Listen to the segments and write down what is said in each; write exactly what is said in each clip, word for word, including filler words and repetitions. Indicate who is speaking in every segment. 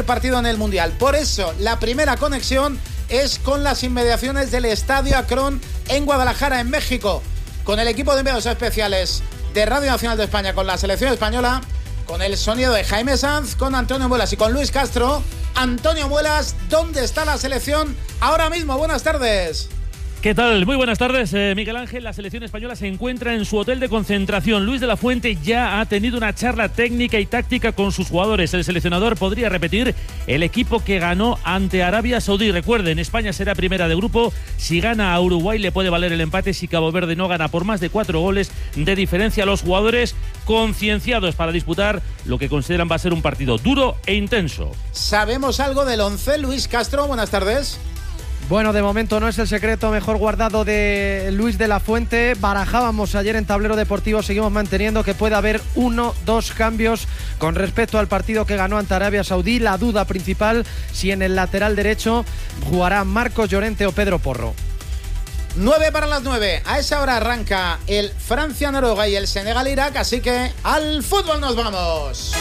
Speaker 1: partido en el Mundial. Por eso, la primera conexión es con las inmediaciones del Estadio Akron en Guadalajara, en México, con el equipo de enviados especiales de Radio Nacional de España, con la selección española, con el sonido de Jaime Sanz, con Antonio Muelas y con Luis Castro. Antonio Muelas, ¿dónde está la selección ahora mismo? Buenas tardes.
Speaker 2: ¿Qué tal? Muy buenas tardes, eh, Miguel Ángel. La selección española se encuentra en su hotel de concentración. Luis de la Fuente ya ha tenido una charla técnica y táctica con sus jugadores. El seleccionador podría repetir el equipo que ganó ante Arabia Saudí. Recuerden, España será primera de grupo. Si gana a Uruguay le puede valer el empate. Si Cabo Verde no gana por más de cuatro goles de diferencia, los jugadores concienciados para disputar lo que consideran va a ser un partido duro e intenso.
Speaker 1: ¿Sabemos algo del once? Luis Castro, buenas tardes.
Speaker 3: Bueno, de momento no es el secreto mejor guardado de Luis de la Fuente. Barajábamos ayer en Tablero Deportivo, seguimos manteniendo que puede haber uno, dos cambios con respecto al partido que ganó ante Arabia Saudí. La duda principal, si en el lateral derecho jugará Marcos Llorente o Pedro Porro.
Speaker 1: Nueve para las nueve. A esa hora arranca el Francia-Noruega y el Senegal-Irak, así que al fútbol nos vamos.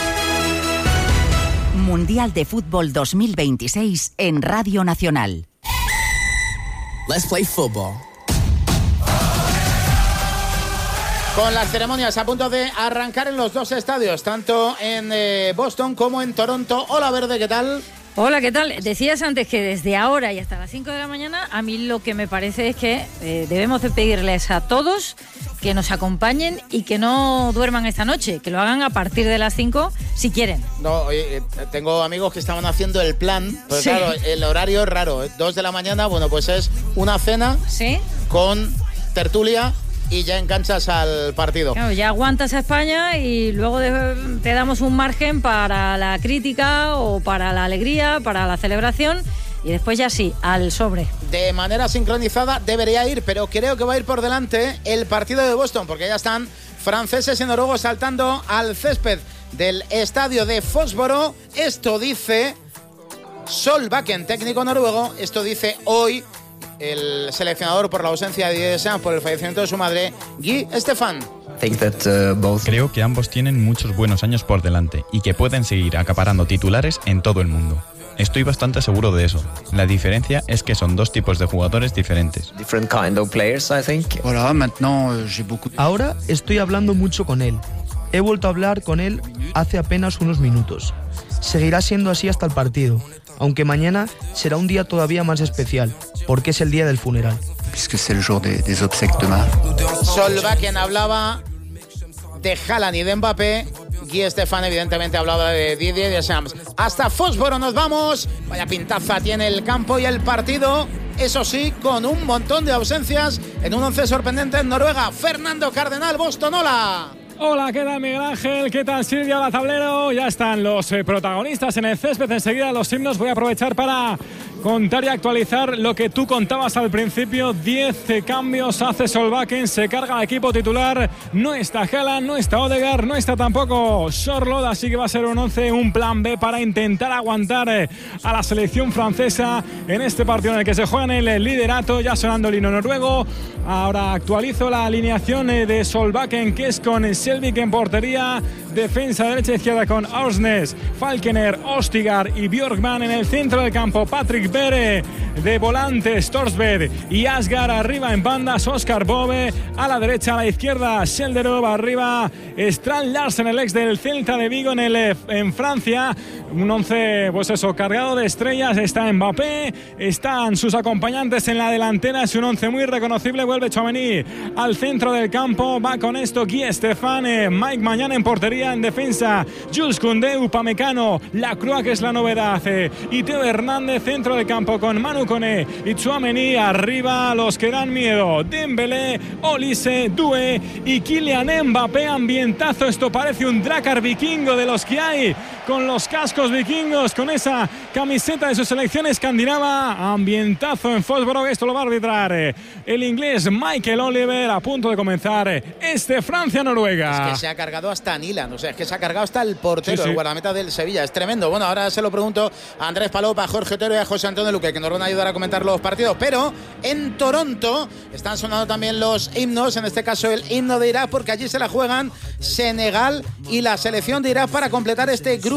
Speaker 4: Mundial de Fútbol dos mil veintiséis en Radio Nacional.
Speaker 5: Let's play football.
Speaker 1: Con las ceremonias a punto de arrancar en los dos estadios, tanto en eh, Boston como en Toronto. Hola Verde, ¿qué tal?
Speaker 6: Hola, ¿qué tal? Decías antes que desde ahora y hasta las cinco de la mañana, a mí lo que me parece es que eh, debemos de pedirles a todos que nos acompañen y que no duerman esta noche, que lo hagan a partir de las cinco si quieren.
Speaker 1: No, oye, tengo amigos que estaban haciendo el plan, pero sí. Claro, el horario es raro, ¿eh? dos de la mañana, bueno, pues es una cena, ¿sí?, con tertulia y ya enganchas al partido.
Speaker 6: Claro, ya aguantas a España y luego de, te damos un margen para la crítica o para la alegría, para la celebración. Y después ya sí, al sobre.
Speaker 1: De manera sincronizada debería ir, pero creo que va a ir por delante el partido de Boston, porque ya están franceses y noruegos saltando al césped del estadio de Foxboro. Esto dice Solbakken, técnico noruego. Esto dice hoy el seleccionador por la ausencia de Didier Deschamps por el fallecimiento de su madre, Guy Stefan.
Speaker 7: Creo que ambos tienen muchos buenos años por delante y que pueden seguir acaparando titulares en todo el mundo. Estoy bastante seguro de eso. La diferencia es que son dos tipos de jugadores diferentes.
Speaker 8: Ahora estoy hablando mucho con él. He vuelto a hablar con él hace apenas unos minutos. Seguirá siendo así hasta el partido, aunque mañana será un día todavía más especial, porque es el día del funeral.
Speaker 1: Solbakken hablaba de Haaland y de Mbappé. Guy Stefan evidentemente ha hablado de Didier Deschamps. Hasta Foxboro nos vamos. Vaya pintaza tiene el campo y el partido. Eso sí, con un montón de ausencias en un once sorprendente en Noruega. Fernando Cardenal, Boston, hola.
Speaker 9: Hola, ¿qué tal Miguel Ángel? ¿Qué tal Silvia Hola Tablero? Ya están los eh, protagonistas en el césped. Enseguida los himnos. Voy a aprovechar para contar y actualizar lo que tú contabas al principio. diez cambios hace Solbakken, se carga el equipo titular. No está Haaland, no está Odegaard, no está tampoco Sorloth, así que va a ser un once, un plan B para intentar aguantar eh, a la selección francesa en este partido en el que se juega en el liderato. Ya sonando el himno noruego. Ahora actualizo la alineación eh, de Solbakken, que es con Selvik en portería, defensa derecha e izquierda con Aursnes, Falkener, Ostigar y Björkman. En el centro del campo Patrick Bere, de volantes Torsberg y Asgard. Arriba en bandas Oscar Bove, a la derecha, a la izquierda Shelderov, arriba Strand Larsen, el ex del Celta de Vigo en, el, en Francia. Un once, pues eso, cargado de estrellas. Está Mbappé, están sus acompañantes en la delantera. Es un once muy reconocible. Vuelve Tchouaméni al centro del campo, va con esto Guy Stefan, Mike Mañana en portería. En defensa Jules Koundé, Upamecano, Lacroix, que es la novedad, y Teo Hernández. Centro del campo con Manu Koné y Tchouaméni. Arriba los que dan miedo, Dembélé, Olise, Doué y Kylian Mbappé. Ambientazo, esto parece un Drakkar vikingo de los que hay, con los cascos vikingos, con esa camiseta de su selección escandinava. Ambientazo en Foxboro. Esto lo va a arbitrar el inglés Michael Oliver. A punto de comenzar este Francia-Noruega.
Speaker 1: Es que se ha cargado hasta Nilan, o sea, es que se ha cargado hasta el portero, sí, sí. el guardameta del Sevilla. Es tremendo. Bueno, ahora se lo pregunto a Andrés Palop, a Jorge Otero y a José Antonio Luque, que nos van a ayudar a comentar los partidos. Pero en Toronto están sonando también los himnos, en este caso el himno de Irak, porque allí se la juegan Senegal y la selección de Irak para completar este grupo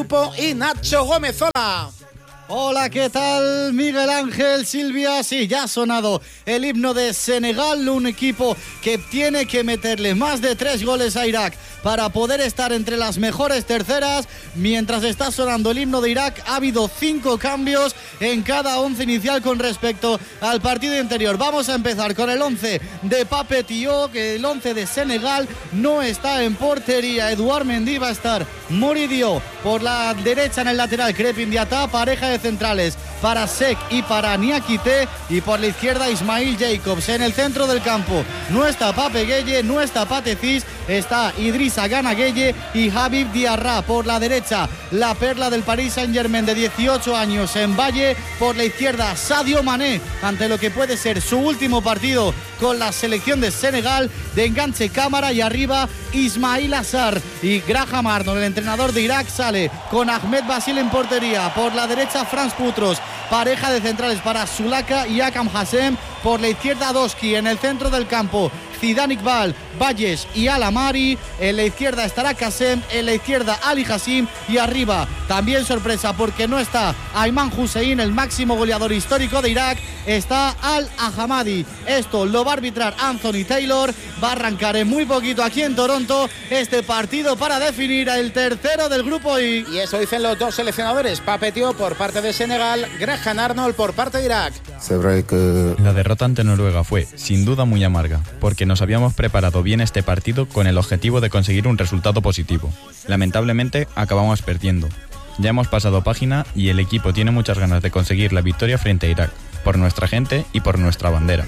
Speaker 1: grupo y Nacho Gómez. Hola.
Speaker 10: Hola, ¿qué tal? Miguel Ángel, Silvia. Sí, ya ha sonado el himno de Senegal, un equipo que tiene que meterle más de tres goles a Irak para poder estar entre las mejores terceras. Mientras está sonando el himno de Irak, ha habido cinco cambios en cada once inicial con respecto al partido anterior. Vamos a empezar con el once de Pape Thiaw, que el once de Senegal no está en portería. Eduard Mendy va a estar. Moridio por la derecha en el lateral, Crepin Diatá, pareja de centrales para Sek y para Niakité, y por la izquierda Ismail Jacobs. En el centro del campo no está Pape Gueye, no está Pate Ciss, está Idrissa Gana Gueye y Habib Diarra. Por la derecha la perla del Paris Saint-Germain de dieciocho años en Valle, por la izquierda Sadio Mané, ante lo que puede ser su último partido con la selección de Senegal, de enganche cámara, y arriba Ismail Assar. Y Graham Arnold, el entrenador de Irak, sale con Ahmed Basil en portería. Por la derecha Franz Putros, pareja de centrales para Sulaka y Akam Hassem. Por la izquierda Doski. En el centro del campo Zidane Iqbal, Valles y Alamari. En la izquierda estará Kassem, en la izquierda Ali Hassim, y arriba también sorpresa porque no está Ayman Hussein, el máximo goleador histórico de Irak, está Al Ahamadi. Esto lo va a arbitrar Anthony Taylor. Va a arrancar en muy poquito aquí en Toronto este partido para definir el tercero del grupo I.
Speaker 1: Y eso dicen los dos seleccionadores, Pape Thiaw por parte de Senegal, Graham Arnold por parte de Irak.
Speaker 7: La derrota ante Noruega fue, sin duda, muy amarga, porque nos habíamos preparado bien este partido con el objetivo de conseguir un resultado positivo. Lamentablemente, acabamos perdiendo. Ya hemos pasado página y el equipo tiene muchas ganas de conseguir la victoria frente a Irak, por nuestra gente y por nuestra bandera.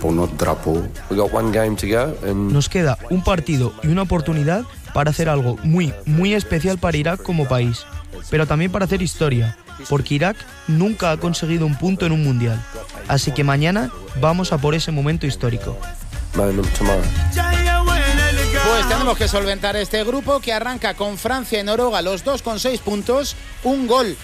Speaker 8: Nos queda un partido y una oportunidad para hacer algo muy, muy especial para Irak como país, pero también para hacer historia, porque Irak nunca ha conseguido un punto en un mundial. Así que mañana vamos a por ese momento histórico.
Speaker 1: Pues tenemos que solventar este grupo que arranca con Francia y Noruega, los dos con seis puntos, un gol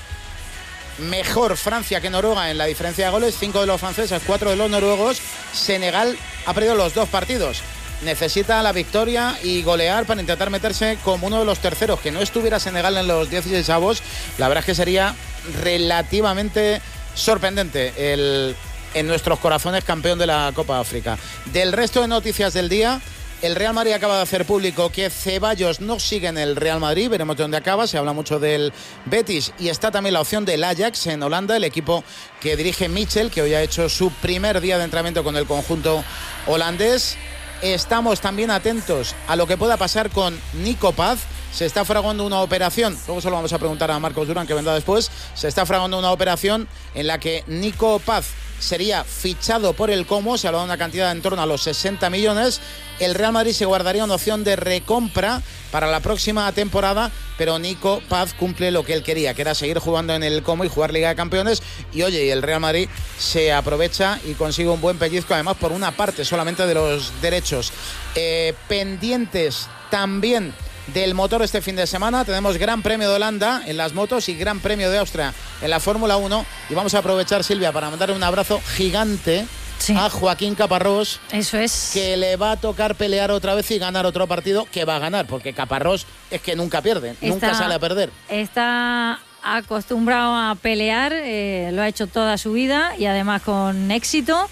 Speaker 1: mejor Francia que Noruega en la diferencia de goles, cinco de los franceses, cuatro de los noruegos. Senegal ha perdido los dos partidos, necesita la victoria y golear para intentar meterse como uno de los terceros. Que no estuviera Senegal en los dieciséis avos, la verdad es que sería relativamente sorprendente el, en nuestros corazones, campeón de la Copa de África. Del resto de noticias del día, el Real Madrid acaba de hacer público que Ceballos no sigue en el Real Madrid, veremos de dónde acaba. Se habla mucho del Betis y está también la opción del Ajax en Holanda, el equipo que dirige Michel, que hoy ha hecho su primer día de entrenamiento con el conjunto holandés. Estamos también atentos a lo que pueda pasar con Nico Paz. Se está fraguando una operación, luego se lo vamos a preguntar a Marcos Durán, que vendrá después. Se está fraguando una operación en la que Nico Paz sería fichado por el Como, se habla de una cantidad en torno a los sesenta millones. El Real Madrid se guardaría una opción de recompra para la próxima temporada, pero Nico Paz cumple lo que él quería, que era seguir jugando en el Como y jugar Liga de Campeones. Y oye, y el Real Madrid se aprovecha y consigue un buen pellizco, además por una parte solamente de los derechos. Eh, pendientes también del motor este fin de semana. Tenemos Gran Premio de Holanda en las motos y Gran Premio de Austria en la Fórmula uno. Y vamos a aprovechar, Silvia, para mandarle un abrazo gigante sí. a Joaquín Caparrós.
Speaker 6: Eso es.
Speaker 1: Que le va a tocar pelear otra vez y ganar otro partido, que va a ganar, porque Caparrós es que nunca pierde, está, nunca sale a perder.
Speaker 6: Está acostumbrado a pelear, eh, lo ha hecho toda su vida y además con éxito.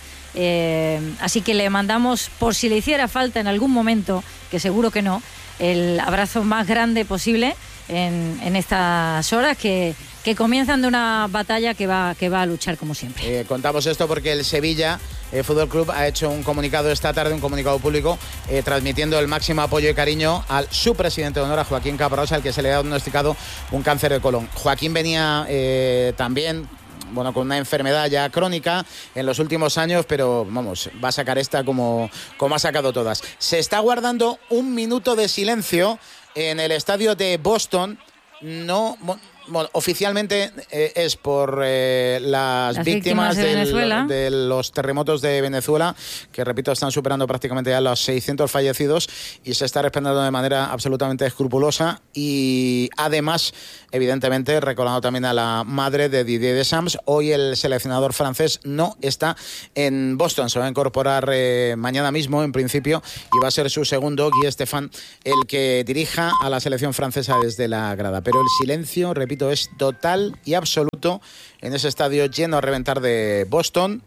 Speaker 6: Eh, así que le mandamos, por si le hiciera falta en algún momento, que seguro que no, el abrazo más grande posible en, en estas horas que, que comienzan de una batalla que va, que va a luchar como siempre.
Speaker 1: Eh, contamos esto porque el Sevilla eh, Fútbol Club ha hecho un comunicado esta tarde, un comunicado público, eh, transmitiendo el máximo apoyo y cariño al su presidente de honor, a Joaquín Caparrós, al que se le ha diagnosticado un cáncer de colon. Joaquín venía eh, también... bueno, con una enfermedad ya crónica en los últimos años, pero vamos, va a sacar esta como, como ha sacado todas. Se está guardando un minuto de silencio en el estadio de Boston. No, Bueno, oficialmente eh, es por eh, las,
Speaker 6: las
Speaker 1: víctimas,
Speaker 6: víctimas de,
Speaker 1: del,
Speaker 6: Venezuela.
Speaker 1: de los terremotos de Venezuela, que repito, están superando prácticamente ya los seiscientos fallecidos y se está respondiendo de manera absolutamente escrupulosa y además, evidentemente, recordando también a la madre de Didier Deschamps. Hoy el seleccionador francés no está en Boston, se va a incorporar eh, mañana mismo en principio y va a ser su segundo, Guy Stéphane, el que dirija a la selección francesa desde la grada. Pero el silencio, repito, es total y absoluto en ese estadio lleno a reventar de Boston.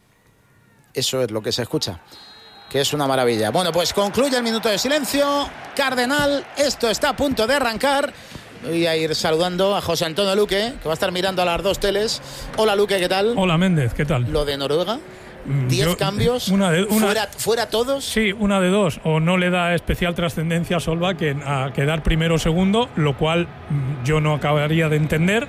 Speaker 1: Eso es lo que se escucha, que es una maravilla. Bueno, pues concluye el minuto de silencio. Cardenal, esto está a punto de arrancar. Voy a ir saludando a José Antonio Luque, que va a estar mirando a las dos teles. Hola Luque, ¿qué tal?
Speaker 11: Hola Méndez, ¿qué tal?
Speaker 1: Lo de Noruega, diez cambios,
Speaker 11: una de, una,
Speaker 1: fuera, fuera todos.
Speaker 11: Sí, una de dos. O no le da especial trascendencia a Solbakken a quedar primero o segundo, lo cual yo no acabaría de entender.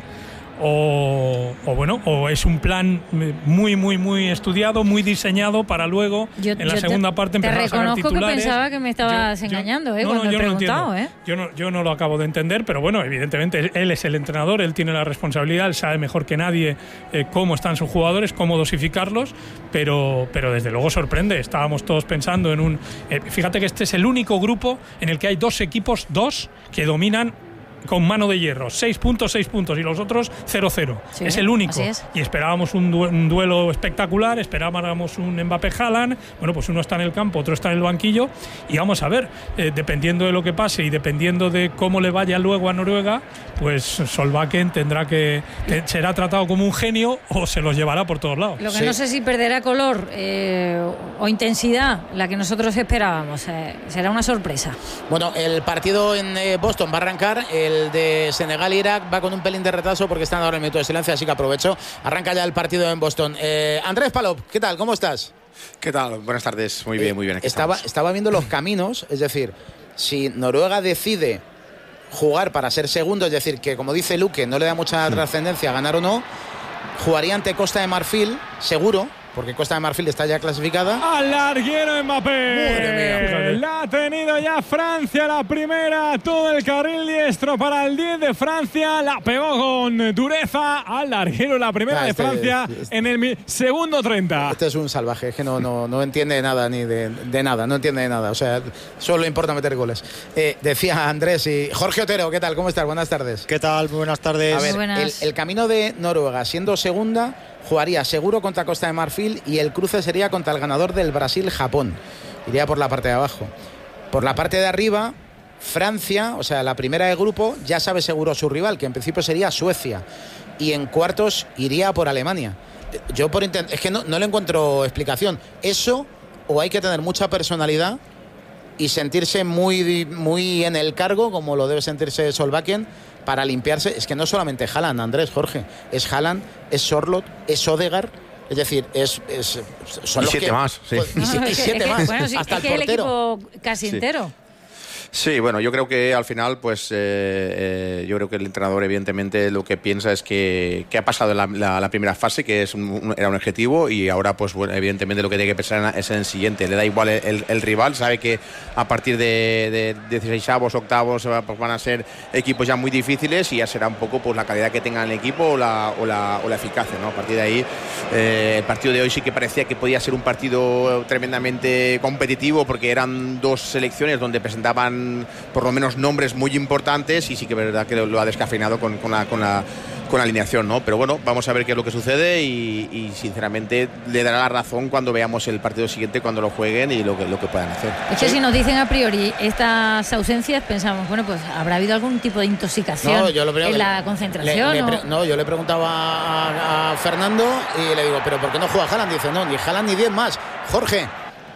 Speaker 11: O, o bueno, o es un plan muy, muy, muy estudiado, muy diseñado para luego
Speaker 6: yo,
Speaker 11: en la
Speaker 6: yo
Speaker 11: segunda
Speaker 6: te,
Speaker 11: parte empezar a sacar titulares.
Speaker 6: Te reconozco que pensaba que me estabas yo, engañando, ¿eh?
Speaker 11: No,
Speaker 6: cuando
Speaker 11: no,
Speaker 6: he
Speaker 11: yo
Speaker 6: preguntado,
Speaker 11: no
Speaker 6: ¿eh?
Speaker 11: Yo no, yo no lo acabo de entender, pero bueno, evidentemente él es el entrenador, él tiene la responsabilidad, él sabe mejor que nadie eh, cómo están sus jugadores, cómo dosificarlos, pero, pero desde luego sorprende. Estábamos todos pensando en un... Eh, fíjate que este es el único grupo en el que hay dos equipos, dos, que dominan con mano de hierro, seis puntos, seis puntos y los otros cero cero. Sí, es el único.
Speaker 6: es.
Speaker 11: Y esperábamos un, du- un duelo espectacular, esperábamos un Mbappé-Haaland. Bueno, pues uno está en el campo, otro está en el banquillo y vamos a ver, eh, dependiendo de lo que pase y dependiendo de cómo le vaya luego a Noruega, pues Solbakken tendrá que, que será tratado como un genio o se los llevará por todos lados.
Speaker 6: Lo que
Speaker 11: sí.
Speaker 6: no sé si perderá color eh, o intensidad, la que nosotros esperábamos. Eh, será una sorpresa.
Speaker 1: Bueno, el partido en eh, Boston va a arrancar. El de Senegal-Irak va con un pelín de retraso porque están ahora en el minuto de silencio, así que aprovecho. Arranca ya el partido en Boston. Eh, Andrés Palop, ¿qué tal? ¿Cómo estás?
Speaker 12: ¿Qué tal? Buenas tardes. Muy bien, muy bien. Aquí
Speaker 1: estaba, estaba viendo los caminos, es decir, si Noruega decide jugar para ser segundo, es decir, que como dice Luque, no le da mucha trascendencia ganar o no, jugaría ante Costa de Marfil, seguro, porque Costa de Marfil está ya clasificada.
Speaker 9: Al larguero Mbappé. La ha tenido ya Francia, la primera, todo el carril diestro para el diez de Francia. La pegó con dureza al larguero, la primera ah, este, de Francia este, en el segundo treinta.
Speaker 1: Este es un salvaje, es que no, no, no entiende nada ni de, de nada, no entiende de nada. O sea, solo le importa meter goles. Eh, decía Andrés y Jorge Otero, ¿qué tal? ¿Cómo estás? Buenas tardes.
Speaker 10: ¿Qué tal? Muy buenas tardes.
Speaker 1: A ver, el, el camino de Noruega, siendo segunda, jugaría seguro contra Costa de Marfil y el cruce sería contra el ganador del Brasil-Japón. Iría por la parte de abajo. Por la parte de arriba, Francia, o sea, la primera de grupo, ya sabe seguro su rival, que en principio sería Suecia. Y en cuartos iría por Alemania. Yo por intent- es que no, no le encuentro explicación. Eso, o hay que tener mucha personalidad y sentirse muy, muy en el cargo, como lo debe sentirse Solbakken, para limpiarse. Es que no solamente Haaland, Andrés, Jorge, es Haaland, es Sorloth, es Odegaard, es decir, es, es son
Speaker 12: y
Speaker 1: los
Speaker 12: siete
Speaker 1: que,
Speaker 12: más, sí.
Speaker 1: Pues, y,
Speaker 6: No,
Speaker 1: y
Speaker 6: es
Speaker 1: siete
Speaker 6: que,
Speaker 1: más,
Speaker 6: bueno, sí,
Speaker 1: hasta
Speaker 6: es
Speaker 1: el
Speaker 6: que
Speaker 1: portero.
Speaker 6: el equipo casi
Speaker 12: Sí.
Speaker 6: entero.
Speaker 12: Sí, bueno, yo creo que al final, pues, eh, eh, yo creo que el entrenador, evidentemente, lo que piensa es que, que ha pasado la, la, la primera fase, que es un, un, era un objetivo, y ahora, pues, bueno, evidentemente, lo que tiene que pensar es en el siguiente. Le da igual el, el, el rival, sabe que a partir de, de dieciseisavos, octavos, pues, van a ser equipos ya muy difíciles y ya será un poco, pues, la calidad que tenga el equipo o la, o la, o la eficacia, ¿no? A partir de ahí, eh, el partido de hoy sí que parecía que podía ser un partido tremendamente competitivo porque eran dos selecciones donde presentaban por lo menos nombres muy importantes y sí que es verdad que lo ha descafeinado con, con, la, con, la, con la alineación, ¿no? Pero bueno, vamos a ver qué es lo que sucede y, y sinceramente le dará la razón cuando veamos el partido siguiente, cuando lo jueguen y lo que, lo que puedan hacer.
Speaker 6: Es que si nos dicen a priori estas ausencias, pensamos, bueno, pues habrá habido algún tipo de intoxicación no, yo lo creo, en la concentración.
Speaker 1: Le, le
Speaker 6: pre-
Speaker 1: o... No, yo le preguntaba a, a Fernando y le digo, ¿pero por qué no juega Haaland? Dice, no, ni Haaland ni diez más. Jorge.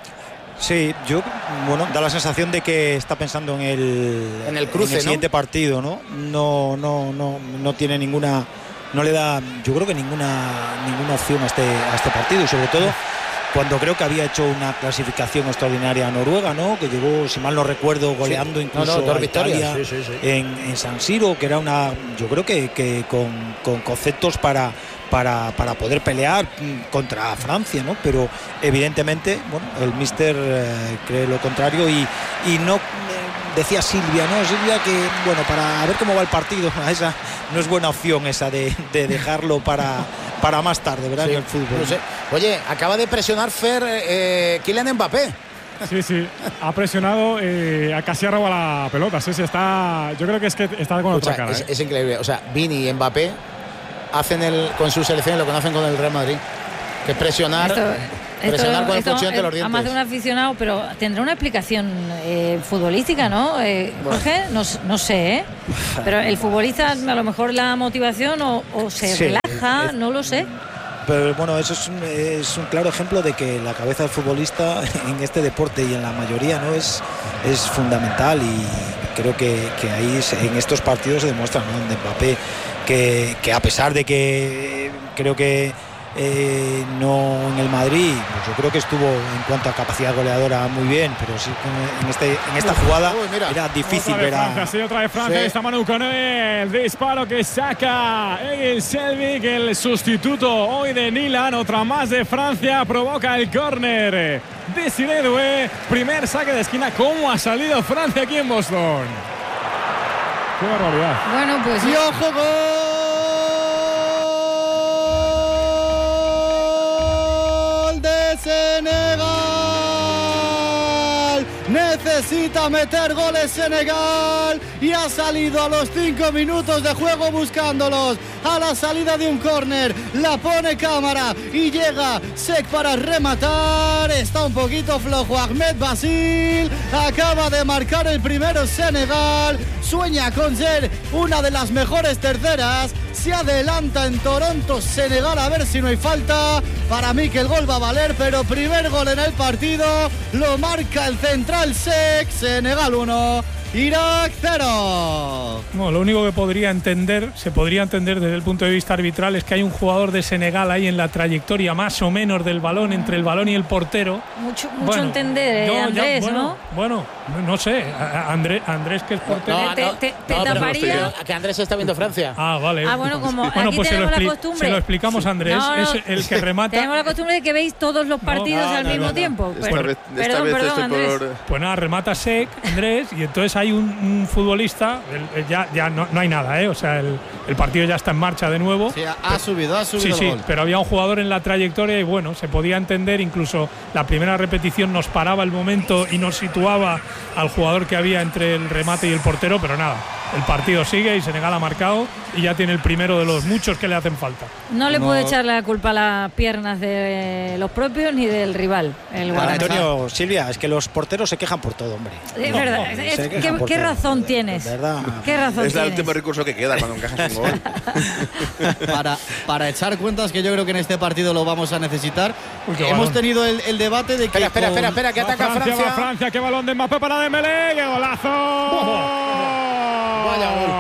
Speaker 13: Sí, yo, bueno, da la sensación de que está pensando en el,
Speaker 1: en el cruce,
Speaker 13: en el siguiente
Speaker 1: ¿no?
Speaker 13: partido, ¿no? No, no, no, no tiene ninguna, no le da, yo creo que ninguna, ninguna opción a este, a este partido y sobre todo cuando creo que había hecho una clasificación extraordinaria a Noruega, ¿no? Que llegó, si mal no recuerdo, goleando sí. incluso no, no, a Italia sí, sí, sí. En, en San Siro, que era una, yo creo que, que con, con conceptos para Para, para poder pelear contra Francia, ¿no? Pero evidentemente, bueno, el míster eh, cree lo contrario y, y no, eh, decía Silvia, ¿no? Silvia que, bueno, para ver cómo va el partido, esa no es buena opción esa de, de dejarlo para, para más tarde, ¿verdad?
Speaker 1: Sí,
Speaker 13: en el fútbol.
Speaker 1: No sé. Oye, acaba de presionar Fer eh, Kylian Mbappé.
Speaker 9: Sí, sí, ha presionado, eh, casi ha robado la pelota. Sí, sí, está. Yo creo que es que está con otra
Speaker 1: Escucha,
Speaker 9: cara.
Speaker 1: es,
Speaker 9: ¿eh?
Speaker 1: es increíble. O sea, Vini y Mbappé hacen el, con su selección lo que no hacen con el Real Madrid, que es presionar,
Speaker 6: Esto-
Speaker 1: presionar
Speaker 6: Esto-
Speaker 1: con el
Speaker 6: esto,
Speaker 1: cuchillo entre los
Speaker 6: eh, Además de
Speaker 1: dientes.
Speaker 6: un aficionado, pero tendrá una explicación eh, futbolística, ¿no? Eh, Jorge, no, no sé, ¿eh? Pero el futbolista, a lo mejor la motivación o, o se
Speaker 13: Sí,
Speaker 6: relaja,
Speaker 13: es-
Speaker 6: no lo sé.
Speaker 13: Pero bueno, eso es un, es un claro ejemplo de que la cabeza del futbolista en este deporte y en la mayoría no es, es fundamental, y creo que, que ahí se- en estos partidos se demuestra, ¿no? De Mbappé que, que a pesar de que creo que eh, no en el Madrid, pues yo creo que estuvo en cuanto a capacidad goleadora muy bien, pero sí que en, este, en esta jugada era difícil
Speaker 9: Otra vez
Speaker 13: ver a...
Speaker 9: Francia, sí, otra vez Francia.
Speaker 13: Sí.
Speaker 9: Está Manu con el disparo que saca Egil Selvik, el sustituto hoy de Nilan. Otra más de Francia, provoca el córner de Siredue. Primer saque de esquina. ¿Cómo ha salido Francia aquí en Boston? Qué barbaridad.
Speaker 6: Bueno, pues.
Speaker 10: Y ojo, gol de Senegal. Necesita meter goles Senegal y ha salido a los cinco minutos de juego buscándolos. A la salida de un córner, la pone cámara y llega Sek para rematar. Está un poquito flojo Ahmed Basil. Acaba de marcar el primero Senegal. Sueña con ser una de las mejores terceras. Se adelanta en Toronto Senegal, a ver si no hay falta. Para mí que el gol va a valer, pero primer gol en el partido lo marca el central Sek. Senegal uno, Irak cero.
Speaker 11: No, lo único que podría entender, se podría entender desde el punto de vista arbitral, es que hay un jugador de Senegal ahí en la trayectoria más o menos del balón, entre el balón y el portero.
Speaker 6: Mucho, mucho
Speaker 11: Bueno,
Speaker 6: entender, eh,
Speaker 11: yo- yo-
Speaker 6: Andrés,
Speaker 11: bueno,
Speaker 6: ¿no?
Speaker 11: Bueno, no, no sé, a- a- Andrés, Andrés que es portero.
Speaker 1: No,
Speaker 6: Te-
Speaker 1: no,
Speaker 6: te- te
Speaker 1: no, pero
Speaker 6: taparía-
Speaker 1: que Andrés está viendo Francia.
Speaker 11: Ah, vale.
Speaker 6: Ah, bueno, como
Speaker 11: Bueno,
Speaker 6: aquí
Speaker 11: pues se lo,
Speaker 6: tenemos la
Speaker 11: expli-
Speaker 6: costumbre.
Speaker 11: se lo explicamos a Andrés,
Speaker 6: No, no,
Speaker 11: es el que remata.
Speaker 6: Tenemos la costumbre de que veis todos los partidos
Speaker 11: no,
Speaker 6: al
Speaker 11: no,
Speaker 6: mismo
Speaker 11: no, no.
Speaker 6: tiempo.
Speaker 11: Esta
Speaker 6: Per-
Speaker 11: vez-
Speaker 12: esta
Speaker 6: perdón,
Speaker 12: vez
Speaker 6: perdón,
Speaker 12: estoy
Speaker 6: Andrés.
Speaker 12: por-
Speaker 11: Pues nada, remata Sek, Andrés, y entonces hay un, un futbolista, el- el ya, ya no, no hay nada, ¿eh? O sea, el, el partido ya está en marcha de nuevo.
Speaker 10: Sí, ha, ha subido, ha subido
Speaker 11: Sí,
Speaker 10: el
Speaker 11: sí,
Speaker 10: gol.
Speaker 11: pero había un jugador en la trayectoria y bueno, se podía entender, incluso la primera repetición nos paraba el momento y nos situaba al jugador que había entre el remate y el portero, pero nada, el partido sigue y Senegal ha marcado y ya tiene el primero de los muchos que le hacen falta.
Speaker 6: No le
Speaker 10: No.
Speaker 6: puede echar la culpa a las piernas de los propios ni del rival. El
Speaker 13: Para
Speaker 6: guardameta.
Speaker 13: Antonio, Silvia, es que los porteros se quejan por todo, hombre.
Speaker 6: Es
Speaker 13: No,
Speaker 6: verdad.
Speaker 13: se
Speaker 6: es-
Speaker 13: quejan
Speaker 6: ¿qué,
Speaker 13: por
Speaker 6: qué
Speaker 13: todo.
Speaker 6: razón tienes?
Speaker 13: De verdad.
Speaker 6: ¿Qué razón
Speaker 12: Es el
Speaker 6: tienes?
Speaker 12: último recurso que queda cuando encajas un gol.
Speaker 10: para, para echar cuentas, que yo creo que en este partido lo vamos a necesitar.
Speaker 11: Uy, qué
Speaker 10: Hemos
Speaker 11: balón.
Speaker 10: tenido el, el debate de que
Speaker 1: Espera, espera,
Speaker 10: con-
Speaker 1: espera, espera, que
Speaker 9: Va
Speaker 1: ataca
Speaker 9: Francia,
Speaker 1: Francia.
Speaker 9: va Francia, qué balón de Mbappé para Dembélé, qué golazo.
Speaker 1: Vaya gol.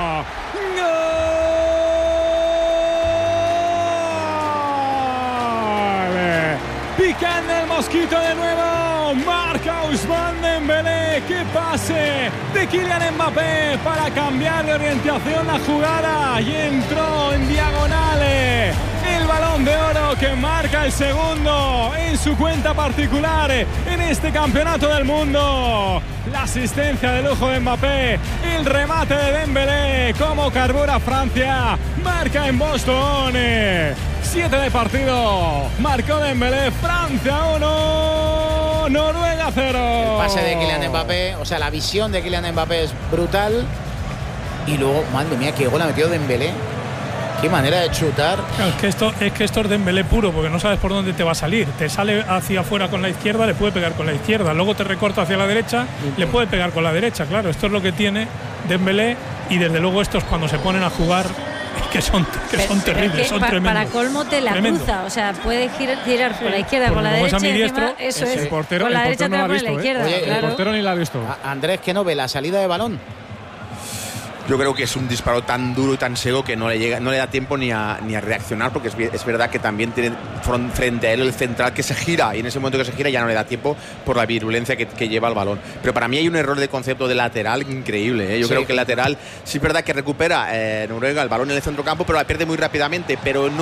Speaker 9: Gol. Picando el mosquito de nuevo, marca Ousmane Dembélé, qué pase de Kylian Mbappé para cambiar de orientación la jugada y entró en diagonales. El balón de oro que marca el segundo en su cuenta particular en este campeonato del mundo. La asistencia de lujo de Mbappé, el remate de Dembélé, como carbura Francia, marca en Boston. Siete de partido, marcó Dembélé, Francia uno, Noruega cero.
Speaker 1: El pase de Kylian Mbappé, o sea, la visión de Kylian Mbappé es brutal. Y luego, madre mía, qué gol ha metido Dembélé. Qué manera de chutar.
Speaker 11: Claro, es que esto es que esto es Dembélé puro, porque no sabes por dónde te va a salir. Te sale hacia afuera con la izquierda, le puede pegar con la izquierda. Luego te recorta hacia la derecha, le puede pegar con la derecha. Claro, esto es lo que tiene Dembélé, y desde luego estos cuando se ponen a jugar que son que
Speaker 6: Pero-
Speaker 11: son
Speaker 6: pero
Speaker 11: terribles,
Speaker 6: es que
Speaker 11: son
Speaker 6: pa-
Speaker 11: tremendos.
Speaker 6: Para colmo te la
Speaker 11: Tremendo.
Speaker 6: cruza, o sea, puede girar, tirar por la izquierda,
Speaker 11: Porque
Speaker 6: por la
Speaker 11: como es
Speaker 6: derecha, y
Speaker 11: ambidiestro,
Speaker 6: encima, eso
Speaker 11: ese
Speaker 6: es,
Speaker 9: portero-
Speaker 6: por la
Speaker 9: el
Speaker 6: derecha
Speaker 9: portero no
Speaker 6: te
Speaker 9: lo
Speaker 6: va
Speaker 9: ha
Speaker 6: por la
Speaker 9: visto, ¿eh?
Speaker 6: izquierda,
Speaker 1: Oye, el
Speaker 6: claro.
Speaker 9: El portero ni la ha visto.
Speaker 1: A- Andrés, que no ve la salida de balón.
Speaker 12: Yo creo que es un disparo tan duro y tan seco que no le llega, no le da tiempo ni a, ni a reaccionar, porque es, vi- es verdad que también tiene fron- frente a él el central que se gira, y en ese momento que se gira ya no le da tiempo por la virulencia que, que lleva el balón. Pero para mí hay un error de concepto de lateral increíble, ¿eh? Yo
Speaker 1: Sí.
Speaker 12: creo que el lateral sí es verdad que recupera eh, Noruega el balón en el centrocampo, pero la pierde muy rápidamente, pero no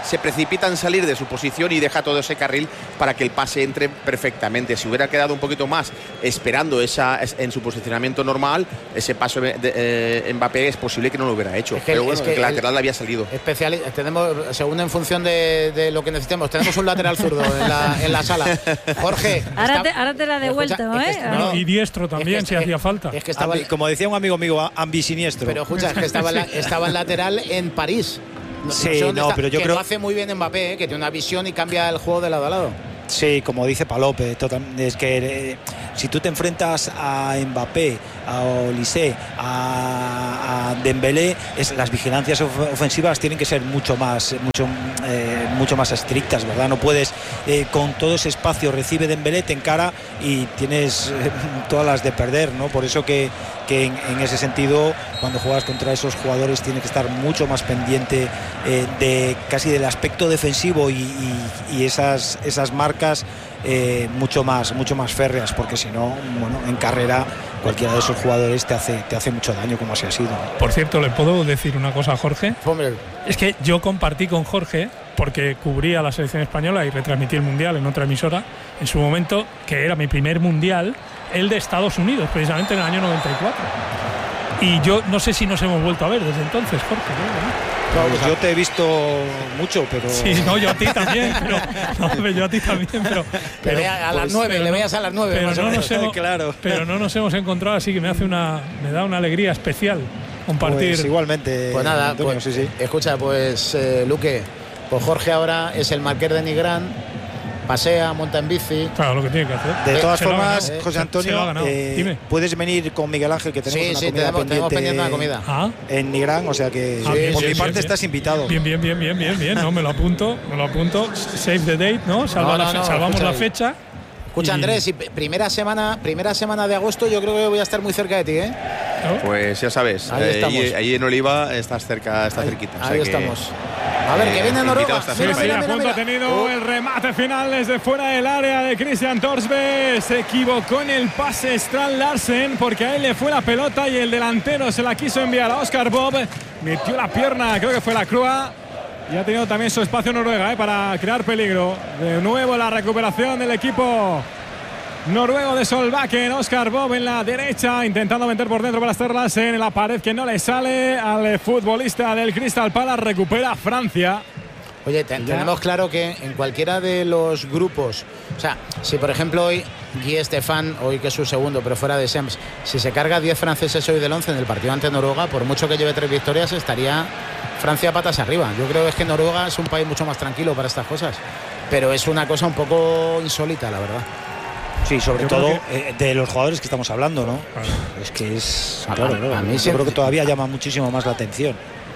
Speaker 12: se precipita en salir de su posición y deja todo ese carril para que el pase entre perfectamente. Si hubiera quedado un poquito más esperando esa en su posicionamiento normal, ese paso de eh, Mbappé es posible que no lo hubiera hecho. Es que, pero bueno, es que el lateral le había salido.
Speaker 1: Especial, tenemos, según en función de, de lo que necesitemos, tenemos un lateral zurdo en la, en la sala. Jorge.
Speaker 6: Ahora,
Speaker 1: está,
Speaker 6: te, ahora te la devuelto,
Speaker 11: escucha,
Speaker 6: ¿eh?
Speaker 11: Es que, no, y diestro también, es que, si hacía falta.
Speaker 13: Es que estaba, Ambi, como decía un amigo mío, ambisiniestro.
Speaker 1: Pero escucha, es que estaba, la, estaba el lateral en París. No,
Speaker 13: sí,
Speaker 1: no,
Speaker 13: no
Speaker 1: está,
Speaker 13: pero yo
Speaker 1: que
Speaker 13: creo
Speaker 1: lo hace muy bien Mbappé, ¿eh? Que tiene una visión y cambia el juego de lado a lado.
Speaker 13: Sí, como dice Palope, total, es que eh, si tú te enfrentas a Mbappé, a Olise, a, a Dembélé, es, las vigilancias of ofensivas tienen que ser mucho más, mucho, eh, mucho más estrictas, ¿verdad? No puedes eh, con todo ese espacio recibe Dembélé, te encara y tienes eh, todas las de perder, ¿no? Por eso que, que en, en ese sentido, cuando juegas contra esos jugadores, tienes que estar mucho más pendiente eh, de casi del aspecto defensivo y, y, y esas, esas marcas Eh, mucho más mucho más férreas, porque si no, bueno, en carrera cualquiera de esos jugadores te hace te hace mucho daño, como así ha sido.
Speaker 11: Por cierto, ¿le puedo decir una cosa a Jorge?
Speaker 1: Hombre.
Speaker 11: Es que yo compartí con Jorge, porque cubría la selección española y retransmití el mundial en otra emisora en su momento, que era mi primer mundial, el de Estados Unidos, precisamente en el año noventa y cuatro. Y yo no sé si nos hemos vuelto a ver desde entonces, Jorge, ¿no?
Speaker 13: No, pues yo te he visto mucho, pero...
Speaker 11: Sí, no, yo a ti también, pero... No, yo a ti también, pero...
Speaker 1: pero le a las pues, nueve, le veas a las nueve.
Speaker 11: Pero,
Speaker 1: más
Speaker 11: no
Speaker 1: o
Speaker 11: nos hemos,
Speaker 13: claro.
Speaker 11: pero no nos hemos encontrado, así que me hace una... Me da una alegría especial compartir...
Speaker 13: Pues igualmente,
Speaker 1: pues nada,
Speaker 13: Antonio,
Speaker 1: pues,
Speaker 13: sí, sí.
Speaker 1: Escucha, pues, eh, Luque, pues Jorge ahora es el Marqués de Nigrán, pasea, monta en bici.
Speaker 11: Claro, lo que tiene que hacer.
Speaker 13: De todas
Speaker 11: se
Speaker 13: formas,
Speaker 11: ganado,
Speaker 13: José Antonio, eh, puedes venir con Miguel Ángel, que tenemos
Speaker 1: sí,
Speaker 13: una
Speaker 1: sí,
Speaker 13: comida
Speaker 1: tenemos,
Speaker 13: pendiente,
Speaker 1: tenemos pendiente una comida.
Speaker 11: ¿Ah?
Speaker 13: En Nigrán, o sea que
Speaker 11: ah,
Speaker 13: sí,
Speaker 11: bien,
Speaker 13: por
Speaker 11: bien,
Speaker 13: mi parte
Speaker 11: bien,
Speaker 13: estás invitado.
Speaker 11: Bien, bien, bien, bien, bien, bien, no, me lo apunto, me lo apunto. Save the date, ¿no? Salva
Speaker 1: no,
Speaker 11: la
Speaker 1: no, no,
Speaker 11: salvamos
Speaker 1: escucha,
Speaker 11: la fecha.
Speaker 1: Escucha, y... Andrés, y primera semana, primera semana de agosto, yo creo que voy a estar muy cerca de ti, ¿eh?
Speaker 12: Pues ya sabes,
Speaker 1: ahí,
Speaker 12: eh, ahí, ahí en Oliva estás cerca, está
Speaker 1: ahí,
Speaker 12: cerquita.
Speaker 1: Ahí
Speaker 12: o sea
Speaker 1: estamos.
Speaker 12: Que,
Speaker 1: a ver, eh, que viene Noruega.
Speaker 11: Sí, sí, a punto ha tenido uh. el remate final desde fuera del área de Christian Torsby. Se equivocó en el pase Strand Larsen porque a él le fue la pelota y el delantero se la quiso enviar a Oscar Bob. Metió la pierna, creo que fue la Crua. Y ha tenido también su espacio Noruega eh, para crear peligro. De nuevo la recuperación del equipo noruego de Solbakken. Oscar Bob en la derecha, intentando meter por dentro para Strand Larsen en la pared que no le sale al futbolista del Crystal Palace. Recupera Francia.
Speaker 1: Oye, te, tenemos claro que en cualquiera de los grupos, o sea, si por ejemplo hoy Guy Estefan, hoy que es su segundo, pero fuera de Sems, si se carga diez franceses hoy del once en el partido ante Noruega, por mucho que lleve tres victorias, estaría Francia patas arriba. Yo creo que es que Noruega es un país mucho más tranquilo para estas cosas, pero es una cosa un poco insólita, la verdad.
Speaker 13: Sí, sobre
Speaker 1: yo
Speaker 13: todo
Speaker 1: que...
Speaker 13: eh, de los jugadores que estamos hablando, ¿no? Claro. Es que es...
Speaker 1: A,
Speaker 13: claro,
Speaker 1: a,
Speaker 13: claro.
Speaker 1: a mí
Speaker 13: yo
Speaker 1: siempre...
Speaker 13: creo que todavía llama muchísimo más la atención.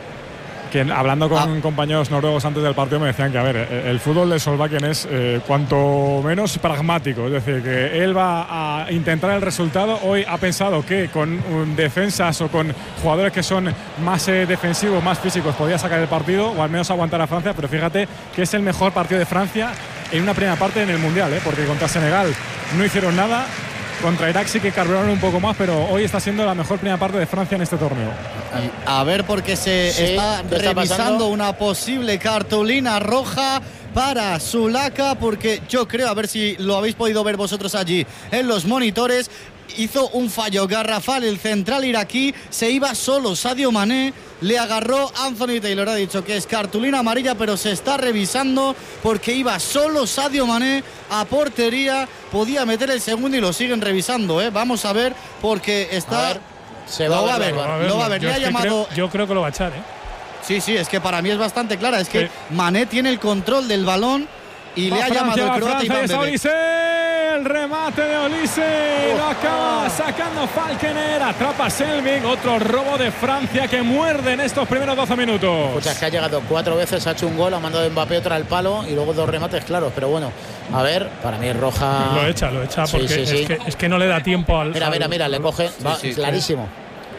Speaker 9: Que hablando con
Speaker 13: ah.
Speaker 9: compañeros noruegos antes del partido me decían que a ver, el fútbol de Solbakken es eh, cuanto menos pragmático, es decir, que él va a intentar el resultado. Hoy ha pensado que con um, defensas o con jugadores que son más eh, defensivos, más físicos, podía sacar el partido o al menos aguantar a Francia, pero fíjate que es el mejor partido de Francia en una primera parte en el Mundial, ¿eh? Porque contra Senegal no hicieron nada. Contra Irak sí que carburaron un poco más, pero hoy está siendo la mejor primera parte de Francia en este torneo.
Speaker 10: A ver, porque se sí, está revisando está una posible cartulina roja para Zulaka, porque yo creo, a ver si lo habéis podido ver vosotros allí en los monitores, hizo un fallo garrafal el central iraquí, se iba solo Sadio Mané, le agarró Anthony Taylor, ha dicho que es cartulina amarilla, pero se está revisando porque iba solo Sadio Mané a portería, podía meter el segundo y lo siguen revisando, ¿eh? Vamos a ver, porque está...
Speaker 1: A ver, se va,
Speaker 10: lo
Speaker 1: a
Speaker 10: va a ver,
Speaker 11: lo va a ver,
Speaker 10: lo va a ver,
Speaker 11: yo,
Speaker 10: le ha
Speaker 11: es que
Speaker 10: llamado...
Speaker 11: creo, yo creo que lo va a echar, ¿eh?
Speaker 10: Sí, sí, es que para mí es bastante clara, es que
Speaker 11: sí.
Speaker 10: Mané tiene el control del balón y va le ha Francia, llamado el croata Iván Bebek.
Speaker 11: Olise, el remate de Olise, oh, lo acaba oh. sacando Falkener, atrapa Selvig, otro robo de Francia que muerde en estos primeros doce minutos.
Speaker 1: Escucha, es que ha llegado cuatro veces, ha hecho un gol, ha mandado Mbappé otra al palo y luego dos remates claros, pero bueno, a ver, para mí es roja.
Speaker 11: Lo echa, lo echa, porque sí, sí, sí. Es, que, es que no le da tiempo al...
Speaker 1: Mira, mira, mira, le coge, va, sí, sí, clarísimo.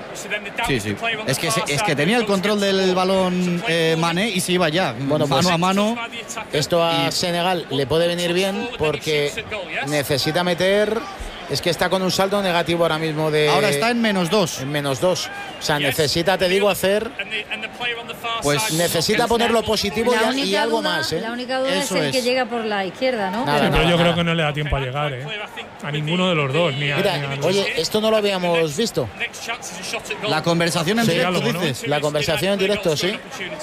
Speaker 10: Sí, sí. Es que, es que tenía el control del balón eh, Mané y se iba ya, bueno, pues, mano a mano.
Speaker 1: Esto a y... Senegal le puede venir bien porque necesita meter es que está con un saldo negativo ahora mismo de...
Speaker 10: Ahora está en menos dos.
Speaker 1: En menos dos. O sea, necesita, te digo, hacer...
Speaker 10: Pues
Speaker 1: necesita ponerlo positivo
Speaker 6: La
Speaker 1: y,
Speaker 6: única
Speaker 1: y algo
Speaker 6: duda-
Speaker 1: más, ¿eh?
Speaker 6: La única duda
Speaker 10: Eso
Speaker 6: es el
Speaker 10: es.
Speaker 6: que llega por la izquierda, ¿no?
Speaker 1: Nada,
Speaker 11: Sí, pero
Speaker 1: nada,
Speaker 11: yo
Speaker 1: nada.
Speaker 11: creo que no le da tiempo a llegar, ¿eh? A ninguno de los dos. Ni a,
Speaker 1: Mira,
Speaker 11: ni a los-
Speaker 1: oye, esto no lo habíamos visto.
Speaker 10: La conversación en
Speaker 1: Sí,
Speaker 10: directo,
Speaker 11: diálogo, ¿no?
Speaker 10: dices.
Speaker 1: La conversación en directo, sí.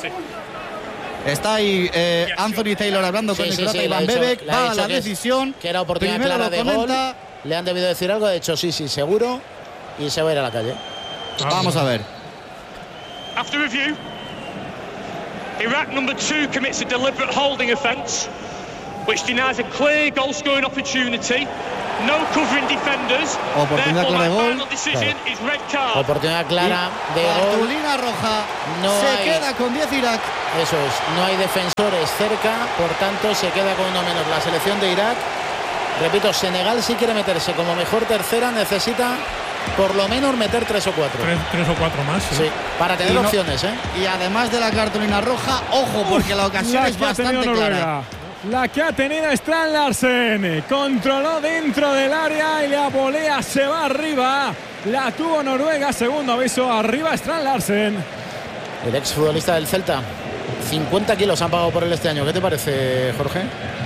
Speaker 10: Está ahí eh, Anthony Taylor hablando con
Speaker 1: Sí,
Speaker 10: el
Speaker 1: sí,
Speaker 10: croata
Speaker 1: sí, le ha
Speaker 10: Iván
Speaker 1: dicho-
Speaker 10: Bebek.
Speaker 1: le ha
Speaker 10: Va a
Speaker 1: dicho
Speaker 10: la
Speaker 1: que es-
Speaker 10: decisión.
Speaker 1: Que era oportunidad
Speaker 10: Primero
Speaker 1: clara
Speaker 10: lo
Speaker 1: de gol.
Speaker 10: comenta.
Speaker 1: Le han debido decir algo, ha dicho sí, sí, seguro. Y se va a ir a la calle.
Speaker 10: Vamos a ver.
Speaker 14: After review, Iraq number two commits a deliberate holding offence, which denies a clear goal-scoring opportunity. No covering defenders.
Speaker 10: Oportunidad
Speaker 14: Therefore,
Speaker 10: clara de
Speaker 14: my
Speaker 10: gol.
Speaker 14: final decision is red card.
Speaker 1: Oportunidad clara de gol.
Speaker 10: Cartulina roja.
Speaker 1: No
Speaker 10: Se
Speaker 1: hay-
Speaker 10: queda con diez Irak.
Speaker 1: Eso es, no hay defensores cerca, por tanto se queda con uno menos la selección de Irak. Repito, Senegal si quiere meterse como mejor tercera necesita por lo menos meter tres o cuatro.
Speaker 11: Tres, tres o cuatro más. Sí.
Speaker 1: Sí, para tener
Speaker 10: Y no-
Speaker 1: opciones, ¿eh?
Speaker 10: Y además de la cartulina roja, ojo, porque la ocasión
Speaker 9: La
Speaker 10: es
Speaker 9: que ha tenido
Speaker 10: bastante clara.
Speaker 9: Noruega. La que ha tenido Strand Larsen. Controló dentro del área y la volea se va arriba. La tuvo Noruega. Segundo aviso. Arriba Strand Larsen.
Speaker 1: El exfutbolista del Celta. cincuenta kilos han pagado por él este año. ¿Qué te parece, Jorge?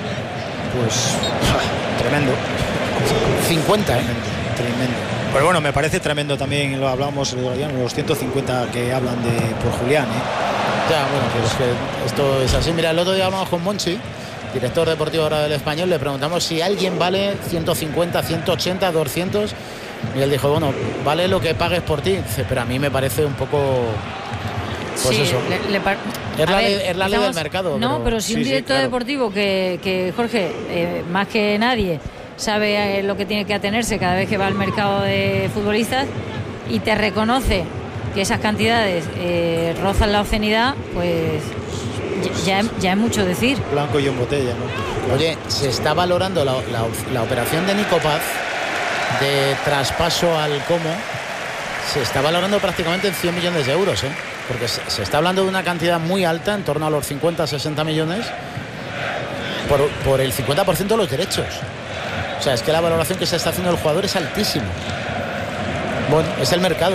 Speaker 13: Pues tremendo.
Speaker 1: cincuenta, ¿eh?
Speaker 13: Tremendo. Pero bueno, me parece tremendo también, lo hablamos el otro día, los ciento cincuenta que hablan de por Julián, ¿eh?
Speaker 1: Ya, bueno, pues que esto es así. Mira, el otro día hablamos con Monchi, director deportivo ahora del Español, le preguntamos si alguien vale ciento cincuenta, ciento ochenta, doscientos. Y él dijo, bueno, vale lo que pagues por ti. Dice, pero a mí me parece un poco... Pues
Speaker 6: Sí,
Speaker 1: eso.
Speaker 6: le- le par-
Speaker 1: Es
Speaker 6: A
Speaker 1: la,
Speaker 6: ver,
Speaker 1: ley, es la ley del
Speaker 6: estamos-
Speaker 1: mercado.
Speaker 6: No, pero, si
Speaker 1: sí,
Speaker 6: un
Speaker 1: sí,
Speaker 6: director
Speaker 1: claro.
Speaker 6: deportivo que, que Jorge, eh, más que nadie, sabe eh, lo que tiene que atenerse cada vez que va al mercado de futbolistas y te reconoce que esas cantidades eh, rozan la obscenidad, pues ya, ya es mucho decir.
Speaker 13: Blanco y en botella, ¿no?
Speaker 1: Oye, se está valorando la, la, la operación de Nico Paz de traspaso al Como. Se está valorando prácticamente en cien millones de euros, ¿eh? Porque se, se está hablando de una cantidad muy alta, en torno a los cincuenta, sesenta millones, por, por el cincuenta por ciento de los derechos. O sea, es que la valoración que se está haciendo del jugador es altísima. Bueno, es el mercado.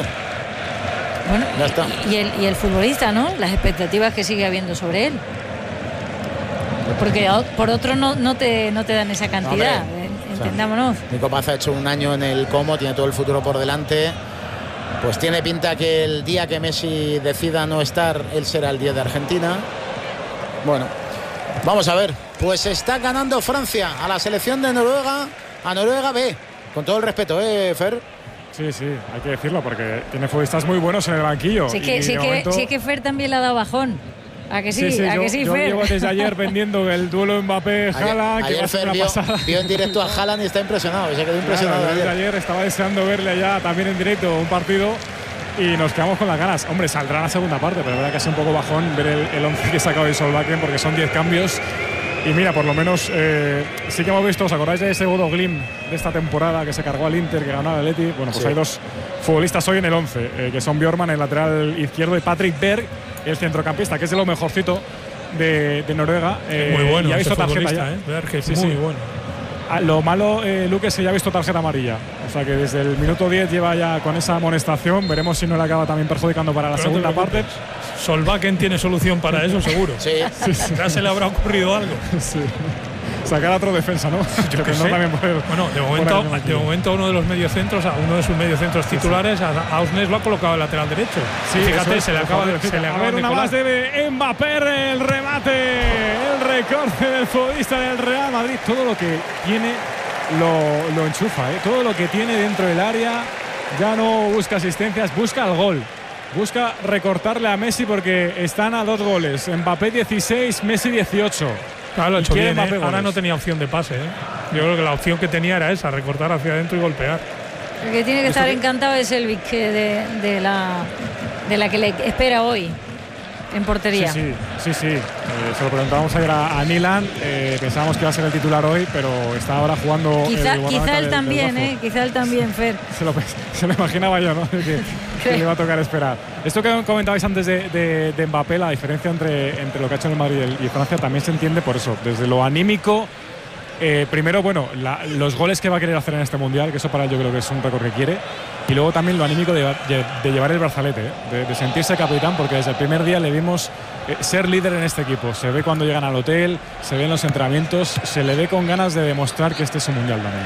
Speaker 6: Bueno,
Speaker 1: Ya está.
Speaker 6: y el, y el futbolista, ¿no? Las expectativas que sigue habiendo sobre él. Porque o- por otro no, no, te, no te dan esa cantidad,
Speaker 1: Hombre,
Speaker 6: eh,
Speaker 1: o sea,
Speaker 6: entendámonos.
Speaker 1: Nico Paz ha hecho un año en el Como, tiene todo el futuro por delante. Pues tiene pinta que el día que Messi decida no estar, él será el día de Argentina. Bueno, vamos a ver. Pues está ganando Francia a la selección de Noruega, a Noruega B. Con todo el respeto, ¿eh, Fer?
Speaker 9: Sí, sí, hay que decirlo porque tiene futbolistas muy buenos en el banquillo.
Speaker 6: Si es
Speaker 9: y
Speaker 6: que, si
Speaker 9: de
Speaker 6: es que,
Speaker 9: momento-
Speaker 6: si es que Fer también le ha dado bajón. ¿A que sí? ¿A
Speaker 9: yo,
Speaker 6: que sí,
Speaker 9: yo
Speaker 6: Fer?
Speaker 9: llevo desde ayer vendiendo el duelo Mbappé-Haaland, que va
Speaker 1: Ayer
Speaker 9: a ser
Speaker 1: Fer
Speaker 9: una
Speaker 1: vio,
Speaker 9: pasada.
Speaker 1: vio en directo a Haaland y está impresionado. Se quedó impresionado
Speaker 9: Claro, desde
Speaker 1: ayer.
Speaker 9: ayer estaba deseando verle ya también en directo un partido y nos quedamos con las ganas. Hombre, saldrá la segunda parte, pero la verdad que es un poco bajón ver el, el once que sacado de Solbakken porque son diez cambios. Y mira, por lo menos eh, sí que hemos visto, ¿os acordáis de ese Bodo Glimt de esta temporada que se cargó al Inter, que ganó al Atleti? Bueno, pues
Speaker 1: Sí.
Speaker 9: hay dos futbolistas hoy en el once, eh, que son Bjorman, el lateral izquierdo, y Patrick Berg, el centrocampista, que es de lo mejorcito de, de Noruega. Eh,
Speaker 11: Muy bueno
Speaker 9: y ha
Speaker 11: este
Speaker 9: visto tarjeta
Speaker 11: futbolista,
Speaker 9: ya.
Speaker 11: ¿eh? Ver que es
Speaker 9: Sí,
Speaker 11: muy
Speaker 9: sí.
Speaker 11: bueno.
Speaker 9: Ah, Lo malo, eh, Luque, es que ya ha visto tarjeta amarilla. O sea que desde el minuto diez lleva ya con esa amonestación. Veremos si no le acaba también perjudicando para la
Speaker 11: Pero no te
Speaker 9: segunda parte.
Speaker 11: preocupes. Solbakken tiene solución para eso, seguro.
Speaker 1: Sí.
Speaker 9: Sí, sí.
Speaker 11: Ya se le habrá ocurrido algo.
Speaker 9: Sí. Sacar a otro defensa, ¿no?
Speaker 11: Yo
Speaker 9: Que
Speaker 11: qué
Speaker 9: no
Speaker 11: sé.
Speaker 9: también puede-
Speaker 11: Bueno, de
Speaker 9: por
Speaker 11: momento,
Speaker 9: ahí me
Speaker 11: de momento uno de los mediocentros, a uno de sus mediocentros titulares, a Ausnes lo ha colocado en lateral derecho.
Speaker 9: Sí,
Speaker 11: Y fíjate,
Speaker 9: eso es,
Speaker 11: se le
Speaker 9: por
Speaker 11: acaba
Speaker 9: favor,
Speaker 11: de, se
Speaker 9: fíjate.
Speaker 11: le
Speaker 9: A
Speaker 11: acaba
Speaker 9: ver,
Speaker 11: de
Speaker 9: una
Speaker 11: colar.
Speaker 9: más de Mbappé, el remate, el recorte del futbolista del Real Madrid. Todo lo que tiene lo, lo enchufa, ¿eh? Todo lo que tiene dentro del área. Ya no busca asistencias, busca el gol. Busca recortarle a Messi porque están a dos goles. Mbappé dieciséis, Messi dieciocho.
Speaker 11: Claro, lo ha
Speaker 9: Y
Speaker 11: hecho
Speaker 9: quiere
Speaker 11: bien, ¿eh?
Speaker 9: Mbappé
Speaker 11: Ahora
Speaker 9: goles.
Speaker 11: no tenía opción de pase. ¿eh? Yo creo que la opción que tenía era esa, recortar hacia adentro y golpear.
Speaker 6: El que tiene que estar encantado es el que de, de, la, de la que le espera hoy en portería.
Speaker 9: Sí, sí, sí, sí. Eh, se lo preguntábamos ayer a, a Nilan. Eh, pensábamos que iba a ser el titular hoy, pero está ahora jugando.
Speaker 6: Quizá,
Speaker 9: el guardameta
Speaker 6: quizá él
Speaker 9: del- del
Speaker 6: también,
Speaker 9: Dafo.
Speaker 6: ¿eh? Quizá él también, Fer.
Speaker 9: Se lo, se lo imaginaba yo, ¿no? Que, que le iba a tocar esperar. Esto que comentabais antes de, de, de Mbappé, la diferencia entre, entre lo que ha hecho en el Madrid y, el- y Francia también se entiende por eso. Desde lo anímico, Eh, primero, bueno, la, los goles que va a querer hacer en este Mundial, que eso para él yo creo que es un récord que quiere. Y luego también lo anímico de, de, de llevar el brazalete, ¿eh? de, de sentirse capitán, porque desde el primer día le vimos eh, ser líder en este equipo. Se ve cuando llegan al hotel, se ve en los entrenamientos, se le ve con ganas de demostrar que este es un Mundial también.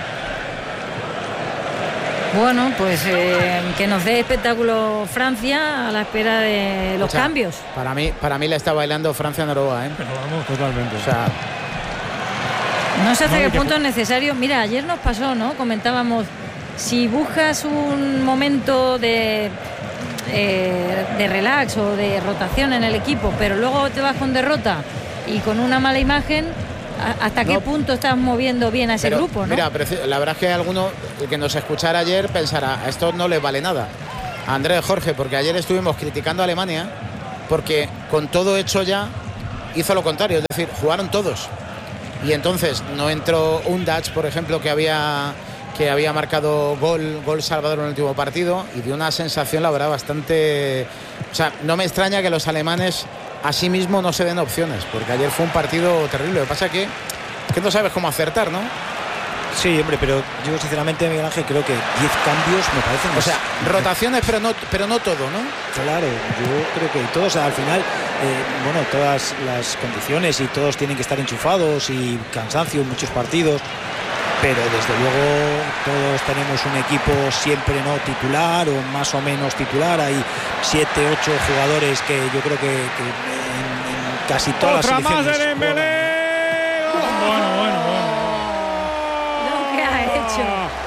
Speaker 6: Bueno, pues eh, que nos dé espectáculo Francia a la espera de los
Speaker 1: o sea,
Speaker 6: cambios.
Speaker 1: Para mí, para mí le está bailando Francia-Noruega, ¿eh?
Speaker 9: Pero vamos, totalmente.
Speaker 1: O sea,
Speaker 6: no sé hasta
Speaker 9: no,
Speaker 6: qué
Speaker 9: que
Speaker 6: punto
Speaker 9: pu-
Speaker 6: es necesario. Mira, ayer nos pasó, ¿no? Comentábamos, si buscas un momento de, eh, de relax o de rotación en el equipo, pero luego te vas con derrota y con una mala imagen, ¿hasta qué
Speaker 1: no,
Speaker 6: punto estás moviendo bien a ese
Speaker 1: pero,
Speaker 6: grupo, no?
Speaker 1: Mira, pero la verdad es que alguno que nos escuchara ayer pensará, a esto no le vale nada. A Andrés, Jorge, porque ayer estuvimos criticando a Alemania porque con todo hecho ya hizo lo contrario, es decir, jugaron todos. Y entonces no entró un Dutch, por ejemplo, que había que había marcado gol, gol salvador en el último partido y dio una sensación, la verdad, bastante... O sea, no me extraña que los alemanes a sí mismos no se den opciones, porque ayer fue un partido terrible. Lo que pasa es que, que no sabes cómo acertar, ¿no?
Speaker 13: Sí, hombre, pero yo sinceramente, Miguel Ángel, creo que diez cambios me parecen...
Speaker 1: O sea, rotaciones, pero no, pero no todo, ¿no?
Speaker 13: Claro, yo creo que todos, al final, eh, bueno, todas las condiciones y todos tienen que estar enchufados y cansancio en muchos partidos, pero desde luego todos tenemos un equipo siempre no titular o más o menos titular. Hay siete, ocho jugadores que yo creo que, que en, en casi todas
Speaker 9: Otra
Speaker 13: las selecciones...
Speaker 9: más de Dembélé. Bueno, bueno, bueno.
Speaker 6: Lo que ha hecho.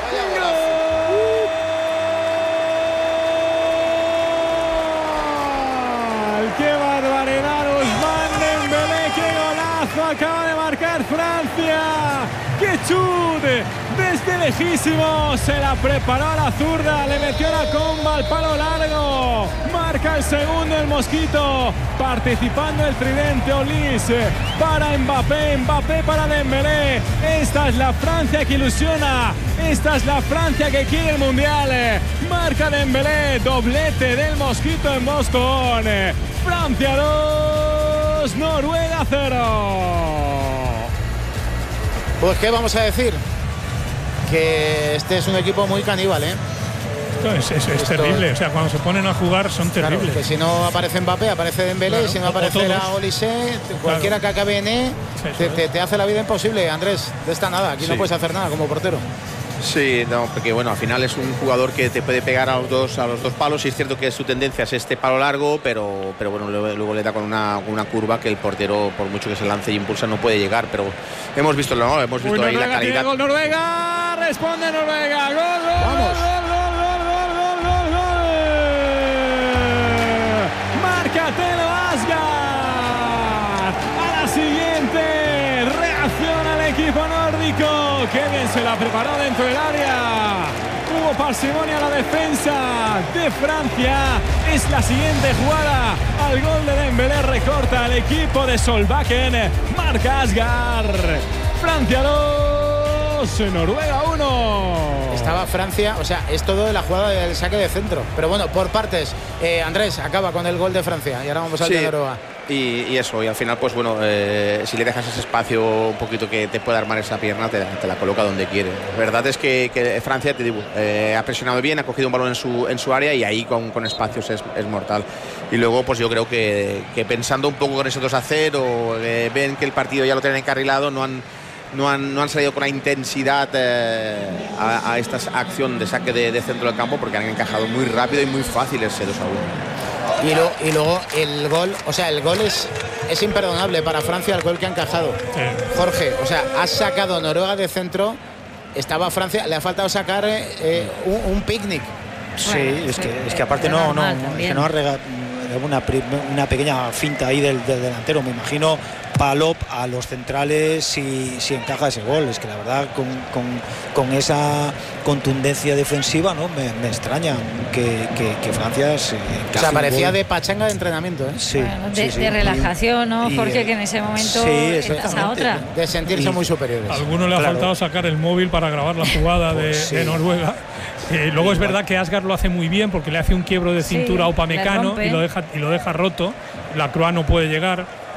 Speaker 9: ¡Qué barbaridad! Ousmane Dembélé, qué golazo acaba de marcar Francia. ¡Qué chute! Desde lejísimo se la preparó a la zurda, le metió la comba al palo largo. Marca el segundo el Mosquito, participando el tridente Olise para Mbappé, Mbappé para Dembélé. Esta es la Francia que ilusiona, esta es la Francia que quiere el Mundial. Marca Dembélé, doblete del Mosquito en Moscón. Francia dos, Noruega cero.
Speaker 1: Pues qué vamos a decir, que este es un equipo muy caníbal, ¿eh?
Speaker 11: Es, es, es terrible, o sea, cuando se ponen a jugar son
Speaker 1: Claro,
Speaker 11: terribles.
Speaker 1: que si no aparece Mbappé, aparece Dembélé,
Speaker 11: Claro,
Speaker 1: y si no
Speaker 11: o- o
Speaker 1: aparecerá
Speaker 11: todos.
Speaker 1: Olise, cualquiera
Speaker 11: Claro.
Speaker 1: que acabe en E, te, te- te hace la vida imposible, Andrés. De esta nada, aquí no
Speaker 12: Sí.
Speaker 1: puedes hacer nada como portero.
Speaker 12: Sí, no, porque bueno, al final es un jugador que te puede pegar a los dos, a los dos palos, y es cierto que su tendencia es este palo largo, pero, pero bueno, luego, luego le da con una, con una curva que el portero, por mucho que se lance y impulsa, no puede llegar. Pero hemos visto, ¿no? Hemos visto
Speaker 9: Uy,
Speaker 12: ahí la
Speaker 9: Noruega tiene
Speaker 12: calidad.
Speaker 9: gol, Noruega, responde Noruega, gol, gol,
Speaker 1: Vamos.
Speaker 9: gol, gol, gol, gol, gol, gol, gol. Márcatelo, Asgard. A la siguiente, reacciona el equipo nórdico. Qué bien se la preparó dentro del área. Hubo parsimonia a la defensa de Francia. Es la siguiente jugada. Al gol de Dembélé recorta al equipo de Solbakken. Marca Asgard. Francia dos, Noruega uno.
Speaker 1: Estaba Francia, o sea, es todo de la jugada del saque de centro. Pero bueno, por partes, eh, Andrés acaba con el gol de Francia y ahora vamos al
Speaker 12: Sí.
Speaker 1: de Noruega.
Speaker 12: Y, y eso, y al final, pues bueno, eh, si le dejas ese espacio un poquito que te pueda armar esa pierna, te, te la coloca donde quiere. La verdad es que, que Francia, te digo, eh, ha presionado bien, ha cogido un balón en su, en su área y ahí con, con espacios es, es mortal. Y luego, pues yo creo que, que pensando un poco con ese dos a cero, eh, ven que el partido ya lo tienen encarrilado, no han, no han, no han salido con la intensidad eh, a, a esta acción de saque de, de centro del campo, porque han encajado muy rápido y muy fácil ese dos a uno.
Speaker 1: Y, lo, y luego el gol, o sea, el gol es, es imperdonable para Francia, el gol que ha encajado. Jorge, o sea, has sacado Noruega de centro, estaba Francia, le ha faltado sacar eh, un, un picnic.
Speaker 13: Sí,
Speaker 6: Bueno,
Speaker 13: es,
Speaker 6: sí,
Speaker 13: que, es
Speaker 6: eh,
Speaker 13: que aparte
Speaker 6: es
Speaker 13: no, no,
Speaker 6: normal
Speaker 13: no, es
Speaker 6: también.
Speaker 13: que no ha rega- una, pri- una pequeña finta ahí del, del delantero. Me imagino Palop a los centrales si, si encaja ese gol. Es que la verdad con, con, con esa contundencia defensiva no me, me extraña que, que, que Francia se encaje
Speaker 1: O sea,
Speaker 13: un
Speaker 1: parecía
Speaker 13: gol.
Speaker 1: de pachanga de entrenamiento, ¿eh?
Speaker 13: Sí,
Speaker 6: Bueno, de,
Speaker 13: sí, sí.
Speaker 6: de relajación, ¿no,
Speaker 13: Y-
Speaker 6: Jorge?
Speaker 13: y-
Speaker 6: Que en ese momento
Speaker 13: sí,
Speaker 6: estás a
Speaker 13: exactamente.
Speaker 6: otra.
Speaker 1: De sentirse
Speaker 13: Y-
Speaker 1: muy superiores.
Speaker 11: A alguno le ha
Speaker 13: Claro.
Speaker 11: faltado sacar el móvil para grabar la jugada de,
Speaker 13: Pues sí.
Speaker 11: de Noruega. Eh, luego es verdad que Asgard lo hace muy bien porque le hace un quiebro de
Speaker 6: Sí,
Speaker 11: cintura a
Speaker 6: le
Speaker 11: Upamecano
Speaker 6: rompe.
Speaker 11: y lo deja y lo deja roto. La Croix no puede llegar.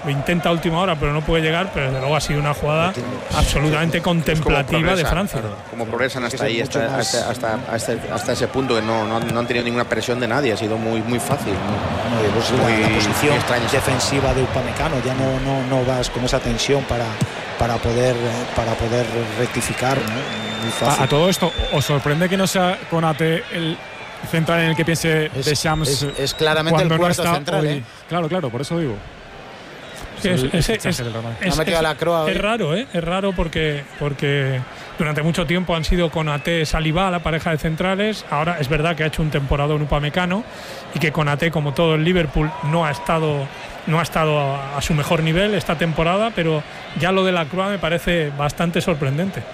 Speaker 11: lo intenta a última hora pero no puede llegar, pero desde luego ha sido una jugada absolutamente contemplativa de Francia.
Speaker 12: Claro, como progresan hasta ahí, hasta, hasta, hasta, hasta, hasta ese punto que no, no, no han tenido ninguna presión de nadie, ha sido muy, muy fácil.
Speaker 13: Muy, pues muy, la, la posición extraña defensiva de Upamecano, ya no, no, no vas con esa tensión para, para, poder, para poder rectificar, ¿no? Muy fácil.
Speaker 9: A, a todo esto, ¿os sorprende que no sea Konate el central en el que piense
Speaker 1: es,
Speaker 9: Deschamps?
Speaker 1: Es, es claramente el cuarto
Speaker 9: no
Speaker 1: central.
Speaker 9: Hoy,
Speaker 1: ¿eh?
Speaker 9: Claro, claro, por eso digo.
Speaker 11: Sí, es, es, es, es, es,
Speaker 1: ha la croa
Speaker 11: es raro, ¿eh? Es raro porque, porque durante mucho tiempo han sido Konate, Saliba, la pareja de centrales. Ahora es verdad que ha hecho un temporada en Upamecano y que Konate, como todo el Liverpool, no ha estado, no ha estado a, a su mejor nivel esta temporada, pero ya lo de la croa me parece bastante sorprendente.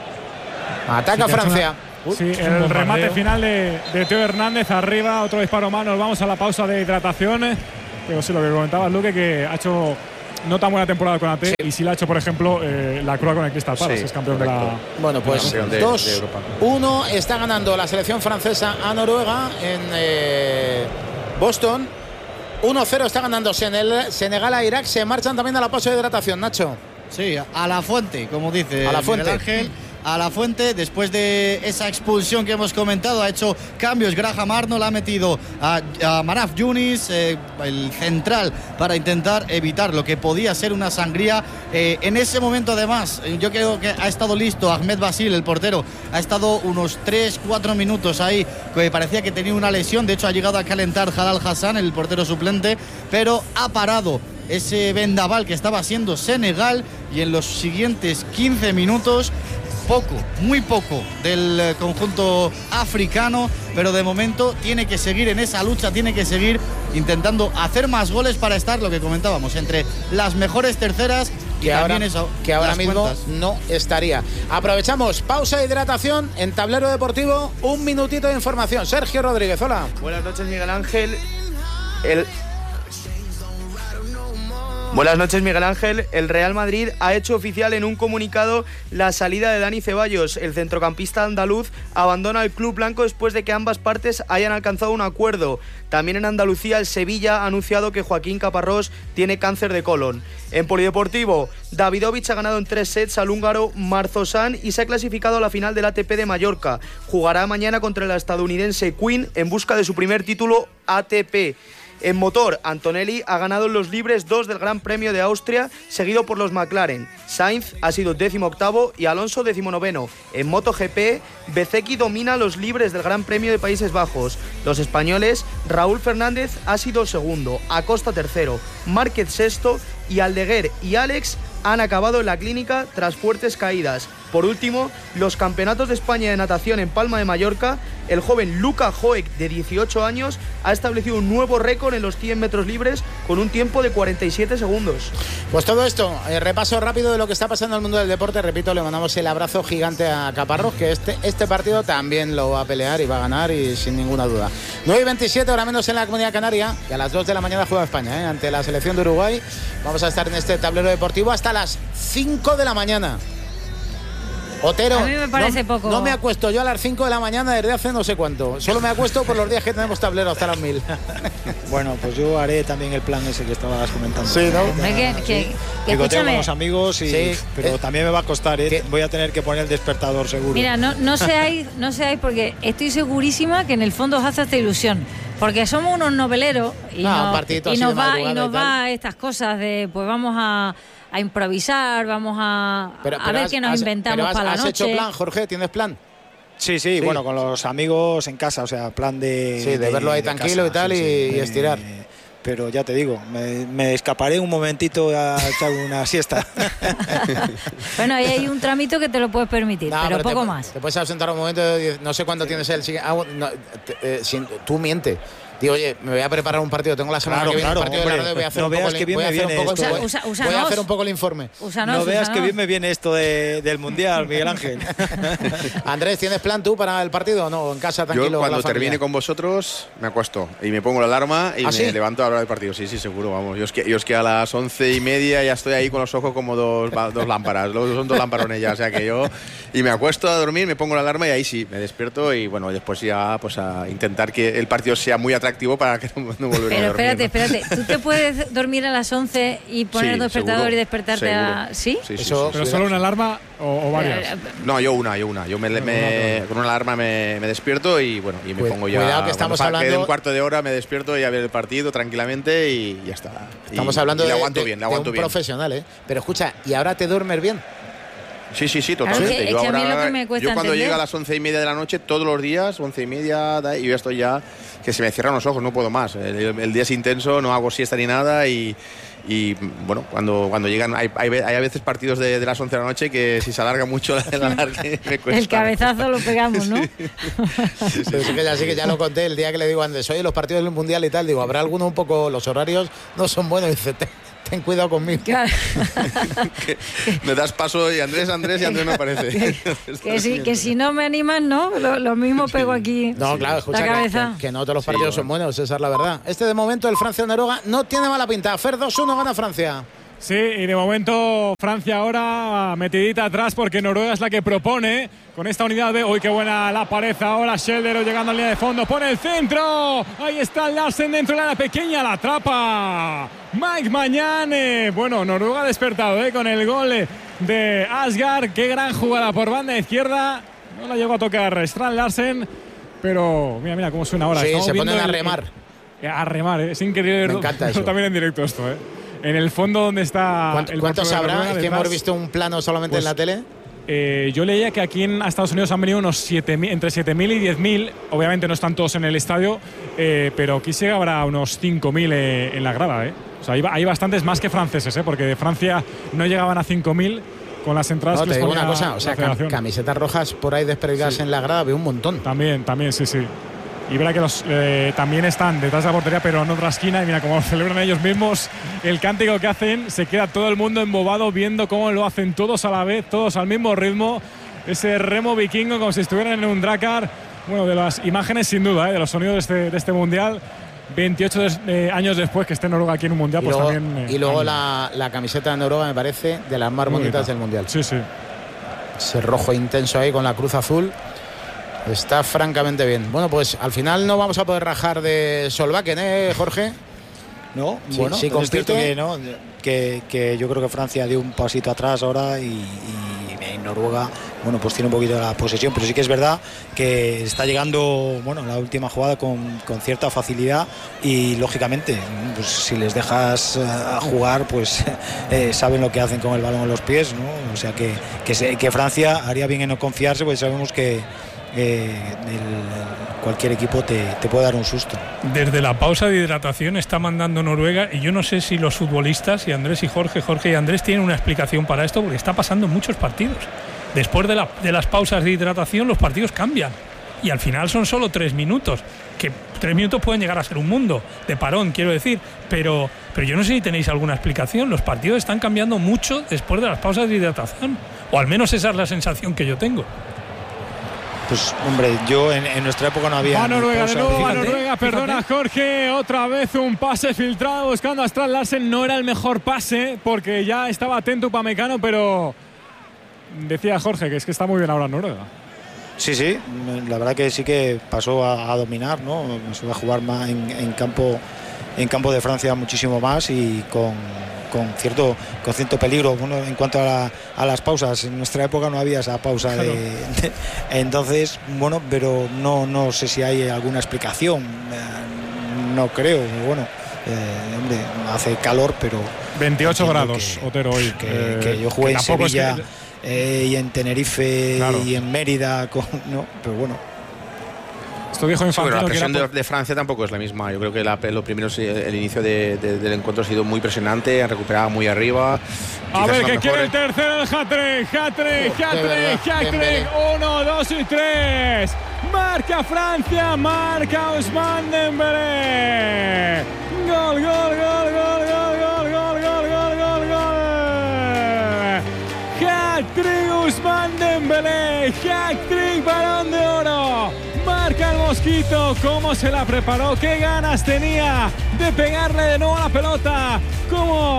Speaker 1: Ataca sí, Francia.
Speaker 9: Una, sí, el remate final de, de Teo Hernández arriba, otro disparo más. Nos vamos a la pausa de hidratación. Pero sí, lo que comentabas, Luque, que ha hecho no tan buena temporada con A T, sí. Y sí la ha hecho, por ejemplo, eh, la Croa con el Crystal Palace, sí, es campeón correcto. de la.
Speaker 1: Bueno, pues dos uno está ganando la selección francesa a Noruega en eh, Boston. uno cero está ganando Senegal, Senegal a Irak. Se marchan también a la pausa de hidratación, Nacho.
Speaker 10: Sí, a la fuente, como dice
Speaker 1: a la fuente.
Speaker 10: Miguel Ángel. A la fuente, después de esa expulsión que hemos comentado, ha hecho cambios. Graham Arnold ha metido a, a Maraf Yunis, eh, el central, para intentar evitar lo que podía ser una sangría. Eh, en ese momento, además, yo creo que ha estado listo Ahmed Basil, el portero. Ha estado unos tres cuatro minutos ahí, que parecía que tenía una lesión. De hecho, ha llegado a calentar Jalal Hassan, el portero suplente, pero ha parado ese vendaval que estaba siendo Senegal. Y en los siguientes quince minutos, poco, muy poco del conjunto africano, pero de momento tiene que seguir en esa lucha, tiene que seguir intentando hacer más goles para estar, lo que comentábamos, entre las mejores terceras
Speaker 1: que
Speaker 10: y
Speaker 1: ahora,
Speaker 10: también eso,
Speaker 1: que ahora mismo
Speaker 10: cuentas.
Speaker 1: No estaría. Aprovechamos, pausa de hidratación en Tablero Deportivo, un minutito de información. Sergio Rodríguez, hola.
Speaker 8: Buenas noches, Miguel Ángel. El... Buenas noches, Miguel Ángel. El Real Madrid ha hecho oficial en un comunicado la salida de Dani Ceballos. El centrocampista andaluz abandona el club blanco después de que ambas partes hayan alcanzado un acuerdo. También en Andalucía, el Sevilla ha anunciado que Joaquín Caparrós tiene cáncer de colon. En polideportivo, Davidovich ha ganado en tres sets al húngaro Marzosan y se ha clasificado a la final del A T P de Mallorca. Jugará mañana contra la estadounidense Quinn en busca de su primer título A T P. En motor, Antonelli ha ganado en los libres dos del Gran Premio de Austria, seguido por los McLaren. Sainz ha sido décimo octavo y Alonso décimo noveno. En MotoGP, Bezzecchi domina los libres del Gran Premio de Países Bajos. Los españoles, Raúl Fernández ha sido segundo, Acosta tercero, Márquez sexto y Aldeguer y Alex han acabado en la clínica tras fuertes caídas. Por último, los campeonatos de España de natación en Palma de Mallorca, el joven Luka Joek, de dieciocho años, ha establecido un nuevo récord en los cien metros libres con un tiempo de cuarenta y siete segundos.
Speaker 1: Pues todo esto, eh, repaso rápido de lo que está pasando en el mundo del deporte. Repito, le mandamos el abrazo gigante a Caparrós, que este, este partido también lo va a pelear y va a ganar, y sin ninguna duda. nueve y veintisiete, ahora menos en la Comunidad Canaria, y a las dos de la mañana juega España, ¿eh? ante la selección de Uruguay. Vamos a estar en este tablero deportivo hasta las cinco de la mañana. Otero,
Speaker 6: a mí me parece
Speaker 1: no,
Speaker 6: poco.
Speaker 1: No me acuesto yo a las cinco de la mañana desde hace no sé cuánto. Solo me acuesto por los días que tenemos tablero hasta las mil.
Speaker 13: Bueno, pues yo haré también el plan ese que estabas comentando.
Speaker 1: Sí, ¿no?
Speaker 6: Que, que, que, que
Speaker 13: escúchame. Con los amigos, y, sí, pero eh, también me va a costar, ¿eh? Voy a tener que poner el despertador seguro.
Speaker 6: Mira, no, no seáis, no seáis, porque estoy segurísima que en el fondo os hace esta ilusión. Porque somos unos noveleros y,
Speaker 1: no,
Speaker 6: nos, y nos va, y nos va estas cosas de, pues vamos a, a improvisar, vamos a,
Speaker 1: pero, pero
Speaker 6: a ver
Speaker 1: has,
Speaker 6: qué nos
Speaker 1: has,
Speaker 6: inventamos
Speaker 1: pero has,
Speaker 6: para la
Speaker 1: ¿has
Speaker 6: noche.
Speaker 1: ¿Has hecho plan, Jorge? ¿Tienes plan?
Speaker 13: Sí, sí, sí, bueno, con los amigos en casa, o sea, plan de...
Speaker 1: Sí, de, de verlo ahí de tranquilo casa, y tal, sí, y, sí, y estirar.
Speaker 13: Me, pero ya te digo, me, me escaparé un momentito a echar una siesta.
Speaker 6: Bueno, ahí hay un tramito que te lo puedes permitir, no, pero, pero poco
Speaker 1: te,
Speaker 6: más.
Speaker 1: Te puedes ausentar un momento, no sé cuándo tienes el siguiente... Ah, no, te, eh, sin, tú miente. Digo, oye, me voy a preparar un partido, tengo la semana
Speaker 13: claro,
Speaker 1: que viene
Speaker 13: claro,
Speaker 1: un partido
Speaker 13: hombre,
Speaker 1: de la radio, voy a hacer
Speaker 13: no
Speaker 1: un poco,
Speaker 13: veas que bien
Speaker 1: voy a
Speaker 13: me
Speaker 1: hacer
Speaker 13: viene
Speaker 1: un poco,
Speaker 13: esto.
Speaker 1: voy,
Speaker 6: Usa, usa,
Speaker 1: voy a hacer un poco el informe.
Speaker 6: Usanos,
Speaker 13: no veas
Speaker 6: usanos.
Speaker 13: que bien me viene esto de, del Mundial, Miguel Ángel.
Speaker 1: Andrés, ¿tienes plan tú para el partido o no? En casa, tranquilo.
Speaker 12: Yo cuando
Speaker 1: con la
Speaker 12: termine con vosotros me acuesto y me pongo la alarma y
Speaker 1: ¿Ah,
Speaker 12: me
Speaker 1: sí?
Speaker 12: levanto a la hora del partido. Sí, sí, seguro, vamos. Yo es que, yo es que a las once y media ya estoy ahí con los ojos como dos, dos lámparas. Son dos lamparones ya, o sea que yo... Y me acuesto a dormir, me pongo la alarma y ahí sí, me despierto y bueno, después ya pues a intentar que el partido sea muy atractivo atractivo para que no, no volver
Speaker 6: Pero
Speaker 12: a dormir.
Speaker 6: espérate, espérate. ¿Tú te puedes dormir a las once y poner
Speaker 12: Sí,
Speaker 6: tu despertador
Speaker 12: seguro,
Speaker 6: y despertarte
Speaker 12: seguro.
Speaker 6: a. ¿Sí?
Speaker 12: Sí, sí,
Speaker 9: Eso,
Speaker 12: sí,
Speaker 9: ¿Pero
Speaker 12: sí.
Speaker 9: solo una alarma o, o varias?
Speaker 12: No, yo una, yo una. Yo me, me- con una alarma me, me despierto y bueno, y me
Speaker 1: Cu-
Speaker 12: pongo ya.
Speaker 1: cuidado que estamos
Speaker 12: cuando
Speaker 1: hablando-
Speaker 12: quede un cuarto de hora me despierto y a ver el partido tranquilamente y ya está.
Speaker 1: Estamos
Speaker 12: Y-
Speaker 1: hablando
Speaker 12: y le
Speaker 1: de,
Speaker 12: aguanto
Speaker 1: de-
Speaker 12: bien, le
Speaker 1: de
Speaker 12: aguanto
Speaker 1: un
Speaker 12: bien.
Speaker 1: profesional, ¿eh? Pero escucha, ¿y ahora te duermes bien?
Speaker 12: Sí, sí, sí,
Speaker 6: Claro,
Speaker 12: totalmente.
Speaker 6: es que-
Speaker 12: yo
Speaker 6: es que a mí
Speaker 12: ahora-
Speaker 6: lo que me cuesta
Speaker 12: yo cuando
Speaker 6: entender-
Speaker 12: llega a las once y media de la noche, todos los días, once y media, da- y yo estoy ya, que se me cierran los ojos, no puedo más. El, el día es intenso, no hago siesta ni nada y, y bueno, cuando, cuando llegan, hay, hay, hay a veces partidos de, de las once de la noche que si se alarga mucho la, el alargue me cuesta.
Speaker 6: El cabezazo lo pegamos, ¿no?
Speaker 1: Pero sí que ya, sí que ya lo conté el día que le digo a Andrés, oye, los partidos del Mundial y tal, digo, habrá alguno un poco, los horarios no son buenos, y dice, ten, ten cuidado conmigo.
Speaker 6: Claro.
Speaker 12: Me das paso y Andrés, Andrés y Andrés no aparece.
Speaker 6: Que si, que si no me animas, ¿no? Lo, lo mismo pego aquí.
Speaker 1: No, claro, escucha,
Speaker 6: la
Speaker 1: que,
Speaker 6: cabeza.
Speaker 1: que- que no todos los partidos son buenos, esa es la verdad. Este de momento, el Francia-Noruega, no tiene mala pinta. Fer dos uno gana Francia.
Speaker 9: Sí, y de momento Francia ahora metidita atrás porque Noruega es la que propone con esta unidad de... ¡Uy, qué buena la pared ahora! Scheldero llegando a línea de fondo, pone el centro. Ahí está Larsen dentro de la pequeña, la atrapa Mike Mañane. Bueno, Noruega ha despertado ¿eh? con el gol de Asgard. Qué gran jugada por banda izquierda. No la llegó a tocar Strand Larsen, pero mira, mira cómo suena ahora.
Speaker 1: Sí,
Speaker 9: Estamos
Speaker 1: se
Speaker 9: viendo
Speaker 1: ponen a
Speaker 9: el-
Speaker 1: remar.
Speaker 9: el- a remar, ¿eh? Es increíble.
Speaker 1: Me encanta eso.
Speaker 9: También en directo esto, ¿eh? En el fondo donde está
Speaker 1: ¿Cuánto,
Speaker 9: el
Speaker 1: ¿Cuántos
Speaker 9: barco de
Speaker 1: habrá?
Speaker 9: Noruega
Speaker 1: Es que
Speaker 9: detrás.
Speaker 1: hemos visto un plano solamente
Speaker 9: Pues,
Speaker 1: en la tele.
Speaker 9: Eh, yo leía que aquí en Estados Unidos han venido unos siete mil, entre siete mil y diez mil. Obviamente no están todos en el estadio, eh, pero aquí sí habrá unos cinco mil eh, en la grada. Eh. O sea, hay, hay bastantes más que franceses, eh, porque de Francia no llegaban a cinco mil con las entradas
Speaker 1: No,
Speaker 9: que
Speaker 1: te
Speaker 9: les
Speaker 1: digo
Speaker 9: ponía
Speaker 1: una cosa, o
Speaker 9: la
Speaker 1: sea, cam-
Speaker 9: federación.
Speaker 1: camisetas rojas por ahí desperdigadas en la grada, veo un montón.
Speaker 9: También, también, sí, sí. Y verá que los eh, también están detrás de la portería, pero en otra esquina. Y mira cómo celebran ellos mismos el cántico que hacen. Se queda todo el mundo embobado viendo cómo lo hacen todos a la vez, todos al mismo ritmo. Ese remo vikingo como si estuvieran en un Drakkar. Bueno, de las imágenes sin duda, ¿eh? De los sonidos de este, de este mundial. veintiocho des, eh, años después que esté Noruega aquí en un mundial,
Speaker 1: Y
Speaker 9: pues
Speaker 1: luego,
Speaker 9: también. eh,
Speaker 1: y luego
Speaker 9: ánimo.
Speaker 1: la, la camiseta de Noruega me parece de las más
Speaker 9: Muy
Speaker 1: bonitas
Speaker 9: bonita.
Speaker 1: del Mundial.
Speaker 9: Sí, sí.
Speaker 1: Ese rojo intenso ahí con la cruz azul. Está francamente bien. Bueno, pues al final no vamos a poder rajar de Solbakken, ¿eh, Jorge?
Speaker 13: No,
Speaker 1: Sí,
Speaker 13: bueno,
Speaker 1: sí
Speaker 13: es cierto
Speaker 1: compite.
Speaker 13: que, ¿no? que, que yo creo que Francia dio un pasito atrás ahora y, y- y Noruega, bueno, pues tiene un poquito de la posesión, pero sí que es verdad que está llegando, bueno, la última jugada con, con cierta facilidad y lógicamente, pues si les dejas eh, a jugar, pues eh, saben lo que hacen con el balón en los pies, ¿no? O sea que, que, se- que Francia haría bien en no confiarse, porque sabemos que eh, el- cualquier equipo te, te puede dar un susto.
Speaker 11: Desde la pausa de hidratación está mandando Noruega y yo no sé si los futbolistas y Andrés y Jorge, Jorge y Andrés tienen una explicación para esto porque está pasando en muchos partidos. Después de, la- de las pausas de hidratación los partidos cambian y al final son solo tres minutos, que tres minutos pueden llegar a ser un mundo de parón, quiero decir, pero, pero yo no sé si tenéis alguna explicación. Los partidos están cambiando mucho después de las pausas de hidratación, o al menos esa es la sensación que yo tengo.
Speaker 13: Pues hombre, yo en, en nuestra época no había.
Speaker 9: Va
Speaker 13: ni
Speaker 9: Noruega
Speaker 13: pausa,
Speaker 9: de nuevo, va
Speaker 13: fíjate,
Speaker 9: Noruega, perdona Jorge, otra vez un pase filtrado buscando a Strand Larsen, no era el mejor pase porque ya estaba atento Upamecano, pero decía Jorge que es que está muy bien ahora Noruega.
Speaker 13: Sí, sí, la verdad que sí que pasó a, a dominar, ¿no? Se va a jugar más en, en campo en campo de Francia muchísimo más y con, con cierto con cierto peligro. Bueno, en cuanto a, la- a las pausas, en nuestra época no había esa pausa de, de- entonces, bueno, pero no no sé si hay alguna explicación. Eh, No creo, bueno, eh, hombre, hace calor, pero
Speaker 9: veintiocho
Speaker 13: entiendo
Speaker 9: grados,
Speaker 13: que-
Speaker 9: Otero, hoy.
Speaker 13: que,
Speaker 9: Eh,
Speaker 13: que yo jugué
Speaker 9: que
Speaker 13: en
Speaker 9: tampoco es que-
Speaker 13: Sevilla eh, y en Tenerife
Speaker 9: Claro.
Speaker 13: y en Mérida, con, no, pero bueno.
Speaker 9: Esto dijo
Speaker 12: Sí,
Speaker 9: Infantino
Speaker 12: pero la
Speaker 9: que era
Speaker 12: presión de,
Speaker 9: por-
Speaker 12: de Francia tampoco es la misma. Yo creo que la, lo primero, sí, el inicio de- de- del encuentro ha sido muy presionante, han recuperado muy arriba.
Speaker 9: A
Speaker 12: Quizás
Speaker 9: ver,
Speaker 12: la
Speaker 9: que quiere
Speaker 12: mejor-
Speaker 9: el tercero, el hat-trick, hat-trick,
Speaker 12: verdad,
Speaker 9: hat-trick, hat-trick.
Speaker 12: Dembélé.
Speaker 9: Uno, dos y tres. Marca Francia, marca Ousmane Dembélé. Gol, gol, gol, gol, gol, gol, gol, gol, gol, gol, gol. Hat-trick Ousmane Dembélé, hat-trick Balón de Oro. Marca el Mosquito, cómo se la preparó, qué ganas tenía de pegarle de nuevo a la pelota, cómo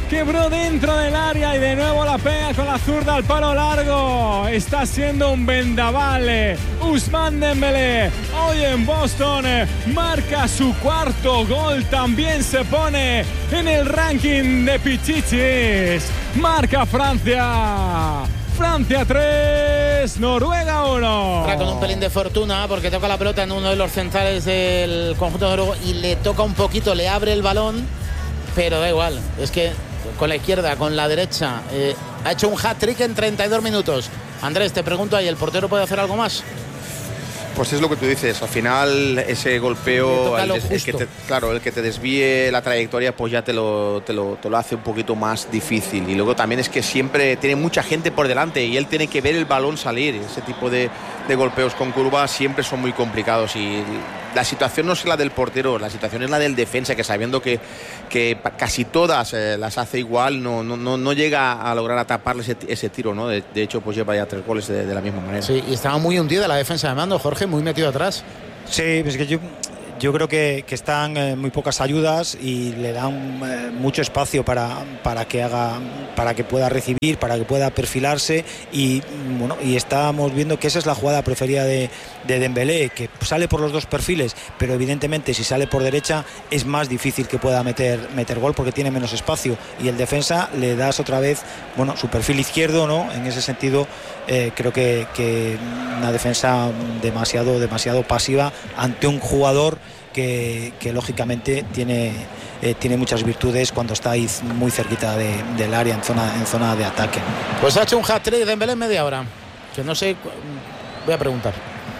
Speaker 9: Quebró dentro del área y de nuevo la pega con la zurda al palo largo. Está siendo un vendaval. Ousmane Dembélé, hoy en Boston, marca su cuarto gol. También se pone en el ranking de Pichichis. Marca Francia. Francia tres, Noruega uno.
Speaker 1: Con un pelín de fortuna porque toca la pelota en uno de los centrales del conjunto noruego y le toca un poquito, le abre el balón, pero da igual. Es que con la izquierda, con la derecha, eh, ha hecho un hat-trick en treinta y dos minutos. Andrés, te pregunto ahí, ¿el portero puede hacer algo más?
Speaker 12: Pues es lo que tú dices, al final ese golpeo, el, el que te, claro, el que te desvíe la trayectoria, pues ya te lo, te, lo, te lo hace un poquito más difícil. Y luego también es que siempre tiene mucha gente por delante y él tiene que ver el balón salir. Ese tipo de, de golpeos con curva siempre son muy complicados y la situación no es la del portero, la situación es la del defensa, que sabiendo que, que casi todas eh, las hace igual, no, no, no, no llega a lograr ataparle ese, ese tiro, ¿no? De, de hecho, pues lleva ya tres goles de, de la misma manera.
Speaker 1: Sí, y estaba muy hundida la defensa de Mando, Jorge, muy metido atrás.
Speaker 13: Sí, es que yo, yo creo que, que están eh, muy pocas ayudas y le dan eh, mucho espacio para, para que haga, para que pueda recibir, para que pueda perfilarse y bueno, y estamos viendo que esa es la jugada preferida de, de Dembélé, que sale por los dos perfiles, pero evidentemente si sale por derecha es más difícil que pueda meter, meter gol porque tiene menos espacio y el defensa le das otra vez, bueno, su perfil izquierdo, ¿no? En ese sentido eh, creo que, que una defensa demasiado, demasiado pasiva ante un jugador Que, que lógicamente tiene, eh, tiene muchas virtudes cuando está ahí muy cerquita de, del área en zona, en zona de ataque.
Speaker 1: Pues ha hecho un hat-trick de Dembélé en media hora, que no sé, voy a preguntar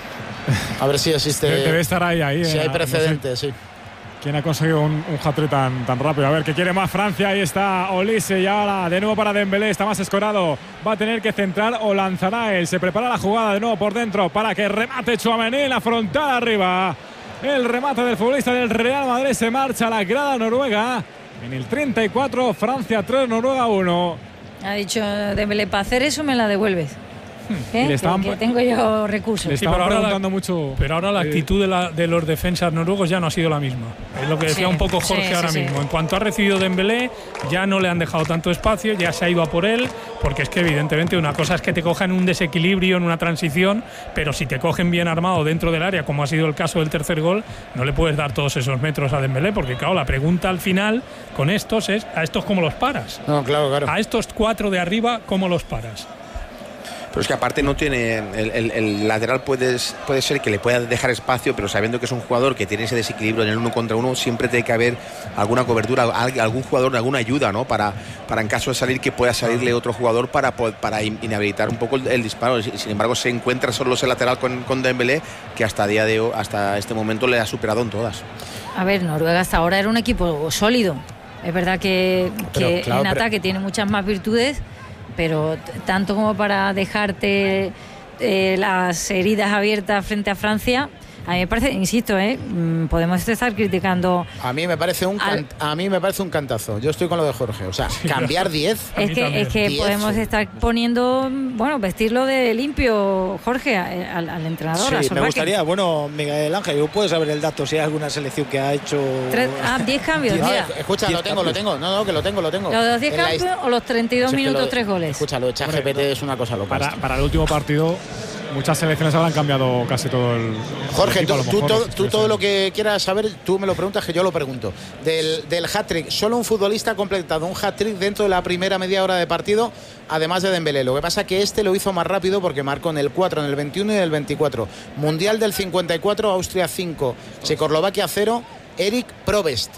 Speaker 1: a ver si existe,
Speaker 9: debe estar ahí, ahí
Speaker 1: si
Speaker 9: eh,
Speaker 1: hay precedentes, no sé. Sí.
Speaker 9: ¿Quién ha conseguido un, un hat-trick tan, tan rápido? A ver, ¿qué quiere más Francia? Ahí está Olise y ahora de nuevo para Dembélé, está más escorado, va a tener que centrar o lanzará él, se prepara la jugada de nuevo por dentro para que remate Tchouaméni, la frontal arriba. El remate del futbolista del Real Madrid, se marcha a la grada noruega. En el treinta y cuatro, Francia tres, Noruega uno.
Speaker 6: Ha dicho Dembélé, para hacer eso me la devuelves. ¿Eh?
Speaker 9: Le estaban,
Speaker 6: que, que tengo yo recursos.
Speaker 9: Le estaban
Speaker 11: sí, pero
Speaker 9: preguntando
Speaker 11: ahora,
Speaker 9: mucho.
Speaker 11: Pero ahora la
Speaker 9: eh,
Speaker 11: actitud de, la, de los defensas noruegos ya no ha sido la misma. Es lo que decía
Speaker 6: sí,
Speaker 11: un poco Jorge
Speaker 6: sí,
Speaker 11: ahora
Speaker 6: sí,
Speaker 11: mismo.
Speaker 6: sí.
Speaker 11: En cuanto ha recibido Dembélé, ya no le han dejado tanto espacio, ya se ha ido a por él, porque es que evidentemente una cosa es que te cojan un desequilibrio en una transición, pero si te cogen bien armado dentro del área, como ha sido el caso del tercer gol, no le puedes dar todos esos metros a Dembélé, porque claro, la pregunta al final con estos es, ¿a estos cómo los paras?
Speaker 1: No, claro, claro.
Speaker 11: A estos cuatro de arriba, ¿cómo los paras?
Speaker 12: Pero es que aparte no tiene el, el, el lateral puede, puede ser que le pueda dejar espacio, pero sabiendo que es un jugador que tiene ese desequilibrio en el uno contra uno, siempre tiene que haber alguna cobertura, algún jugador, alguna ayuda, ¿no? Para, para en caso de salir, que pueda salirle otro jugador para, para inhabilitar un poco el, el disparo. Sin embargo, se encuentra solo ese lateral con, con Dembélé, que hasta día de hoy, hasta este momento le ha superado en todas.
Speaker 6: A ver, Noruega hasta ahora era un equipo sólido. Es verdad que, que
Speaker 1: pero, claro,
Speaker 6: en
Speaker 1: pero...
Speaker 6: ataque tiene muchas más virtudes, pero tanto como para dejarte eh, las heridas abiertas frente a Francia, a mí me parece, insisto, eh, podemos estar criticando.
Speaker 1: A mí me parece un
Speaker 6: al...
Speaker 1: can... a mí me parece un cantazo. Yo estoy con lo de Jorge, o sea, sí, cambiar diez.
Speaker 6: Es que, es que diez, podemos sí. estar poniendo, bueno, vestirlo de limpio, Jorge, al, al entrenador.
Speaker 13: Sí, me gustaría, bueno, Miguel Ángel, puedes saber el dato si hay alguna selección que ha hecho.
Speaker 6: Tres, ah, diez cambios.
Speaker 1: No,
Speaker 6: mira.
Speaker 1: Escucha,
Speaker 13: diez
Speaker 1: lo tengo,
Speaker 13: cambios.
Speaker 1: lo tengo. No, no, que lo tengo, lo tengo.
Speaker 6: ¿Los diez cambios la... o los treinta y dos
Speaker 1: sí,
Speaker 6: minutos,
Speaker 1: lo...
Speaker 6: tres goles?
Speaker 1: Escucha, lo de ChatGPT es una cosa loca.
Speaker 9: Para, para el último partido, muchas selecciones habrán cambiado casi todo el.
Speaker 1: Jorge,
Speaker 9: el equipo,
Speaker 1: tú, tú, todo, tú todo
Speaker 9: en...
Speaker 1: lo que quieras saber, tú me lo preguntas, que yo lo pregunto. Del, del hat-trick, solo un futbolista ha completado un hat-trick dentro de la primera media hora de partido, además de Dembélé. Lo que pasa es que este lo hizo más rápido porque marcó en el cuatro, en el veintiuno y en el veinticuatro. Mundial del cincuenta y cuatro, Austria cinco, Checoslovaquia cero, Eric Probest.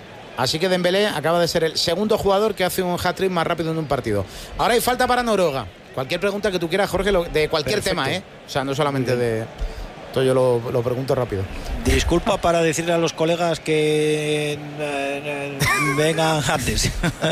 Speaker 1: Así que Dembélé acaba de ser el segundo jugador que hace un hat-trick más rápido en un partido. Ahora hay falta para Noruega. Cualquier pregunta que tú quieras, Jorge, lo, de cualquier Perfecto. tema, ¿eh? O sea, no solamente de... Esto yo lo, lo pregunto rápido.
Speaker 13: Disculpa para decirle a los colegas que eh, eh, vengan antes.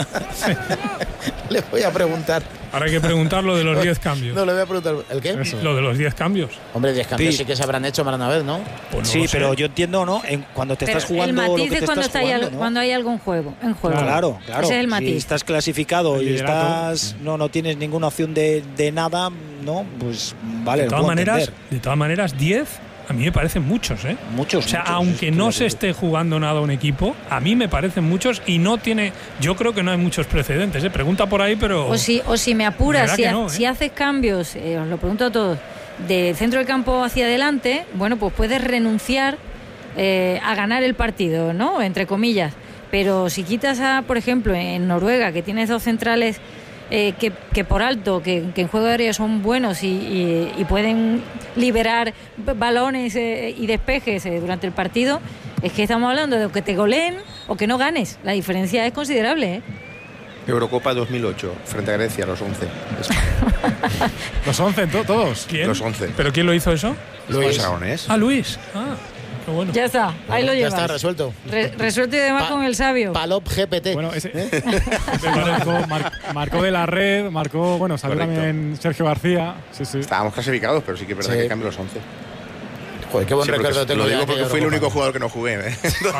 Speaker 1: Le voy a preguntar.
Speaker 11: Ahora hay que preguntar lo de los diez cambios.
Speaker 1: No, le voy a preguntar. ¿El qué?
Speaker 11: Eso. Lo de los diez cambios.
Speaker 1: Hombre, diez cambios sí.
Speaker 13: sí
Speaker 1: que se habrán hecho más una vez, ¿no?
Speaker 13: Pues no sí, pero yo entiendo, ¿no? En, cuando te
Speaker 6: pero
Speaker 13: estás jugando
Speaker 6: el matiz
Speaker 13: lo que
Speaker 6: es
Speaker 13: te
Speaker 6: cuando,
Speaker 13: estás
Speaker 6: está
Speaker 13: jugando,
Speaker 6: hay,
Speaker 13: ¿no?
Speaker 6: cuando hay algún juego, en juego.
Speaker 13: Claro, claro.
Speaker 6: Ese es el matiz.
Speaker 13: Si estás clasificado y estás no no tienes ninguna opción de, de nada, no, pues vale.
Speaker 11: De todas maneras, de todas maneras, diez A mí me parecen muchos, ¿eh?
Speaker 13: Muchos.
Speaker 11: O sea,
Speaker 13: muchos,
Speaker 11: aunque no se esté jugando nada un equipo, a mí me parecen muchos y no tiene. Yo creo que no hay muchos precedentes, ¿eh? Pregunta por ahí, pero.
Speaker 6: O si, o si me apuras, si,
Speaker 11: no, ¿eh?
Speaker 6: si haces cambios, eh, os lo pregunto a todos, de centro del campo hacia adelante, bueno, pues puedes renunciar eh, a ganar el partido, ¿no? Entre comillas. Pero si quitas a, por ejemplo, en Noruega, que tienes dos centrales. Eh, que, que por alto, que, que en juego aéreo son buenos y, y, y pueden liberar balones eh, y despejes eh, durante el partido, es que estamos hablando de que te goleen o que no ganes. La diferencia es considerable, ¿eh?
Speaker 12: Eurocopa dos mil ocho, frente a Grecia, los once.
Speaker 9: ¿Los once to- todos?
Speaker 11: ¿Quién?
Speaker 12: Los once.
Speaker 11: ¿Pero quién lo hizo eso?
Speaker 12: Luis Aragonés.
Speaker 11: Ah, Luis. Ah, qué bueno.
Speaker 6: Ya está, ahí lo
Speaker 1: Ya
Speaker 6: llevas.
Speaker 1: está resuelto.
Speaker 6: Re- resuelto y además
Speaker 1: Pa-
Speaker 6: con el sabio.
Speaker 1: Palop G P T.
Speaker 9: Bueno, ese, marcó, mar- marcó de la red, marcó, bueno, salió
Speaker 12: Correcto.
Speaker 9: también Sergio García. Sí, sí.
Speaker 12: Estábamos clasificados, pero sí que es verdad
Speaker 1: Sí.
Speaker 12: que cambio los once.
Speaker 1: Joder, qué buen
Speaker 12: Sí, porque
Speaker 1: recuerdo tengo
Speaker 12: lo
Speaker 1: de
Speaker 12: digo
Speaker 1: aquella
Speaker 12: porque fui el
Speaker 1: Eurocopa.
Speaker 12: único jugador que no jugué. ¿eh?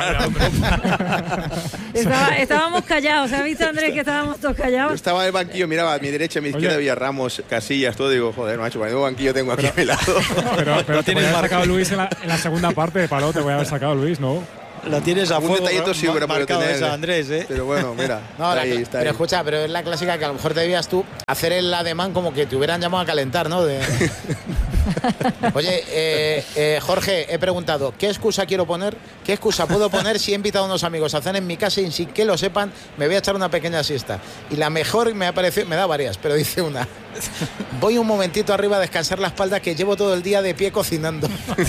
Speaker 6: Estaba- estábamos callados, ¿se ha visto, Andrés, que estábamos todos
Speaker 12: Yo
Speaker 6: callados?
Speaker 12: estaba en el banquillo, miraba a mi derecha, a mi izquierda,
Speaker 9: Oye.
Speaker 12: había Ramos, Casillas, todo. Digo, joder, macho, para el banquillo tengo aquí a mi lado.
Speaker 9: Pero, pero te
Speaker 13: tienes
Speaker 9: podía haber
Speaker 13: marca.
Speaker 9: sacado Luis en la, en la segunda parte de Paló, te voy a haber sacado Luis, ¿no?
Speaker 13: La tienes a
Speaker 12: Algún
Speaker 13: fuego
Speaker 12: detallito sí hubiera podido
Speaker 13: marcado
Speaker 12: tener.
Speaker 13: esa, Andrés, ¿eh?
Speaker 12: Pero bueno, mira,
Speaker 1: No,
Speaker 12: está
Speaker 1: la
Speaker 12: ahí,
Speaker 1: cla-
Speaker 12: está
Speaker 1: pero
Speaker 12: ahí.
Speaker 1: escucha, pero es la clásica que a lo mejor debías tú hacer el ademán como que te hubieran llamado a calentar, ¿no? De... Oye, eh, eh, Jorge, he preguntado, ¿qué excusa quiero poner? ¿Qué excusa puedo poner si he invitado a unos amigos a cenar en mi casa y sin que lo sepan me voy a echar una pequeña siesta? Y la mejor me ha parecido, me da varias, pero dice una. Voy un momentito arriba a descansar la espalda que llevo todo el día de pie cocinando.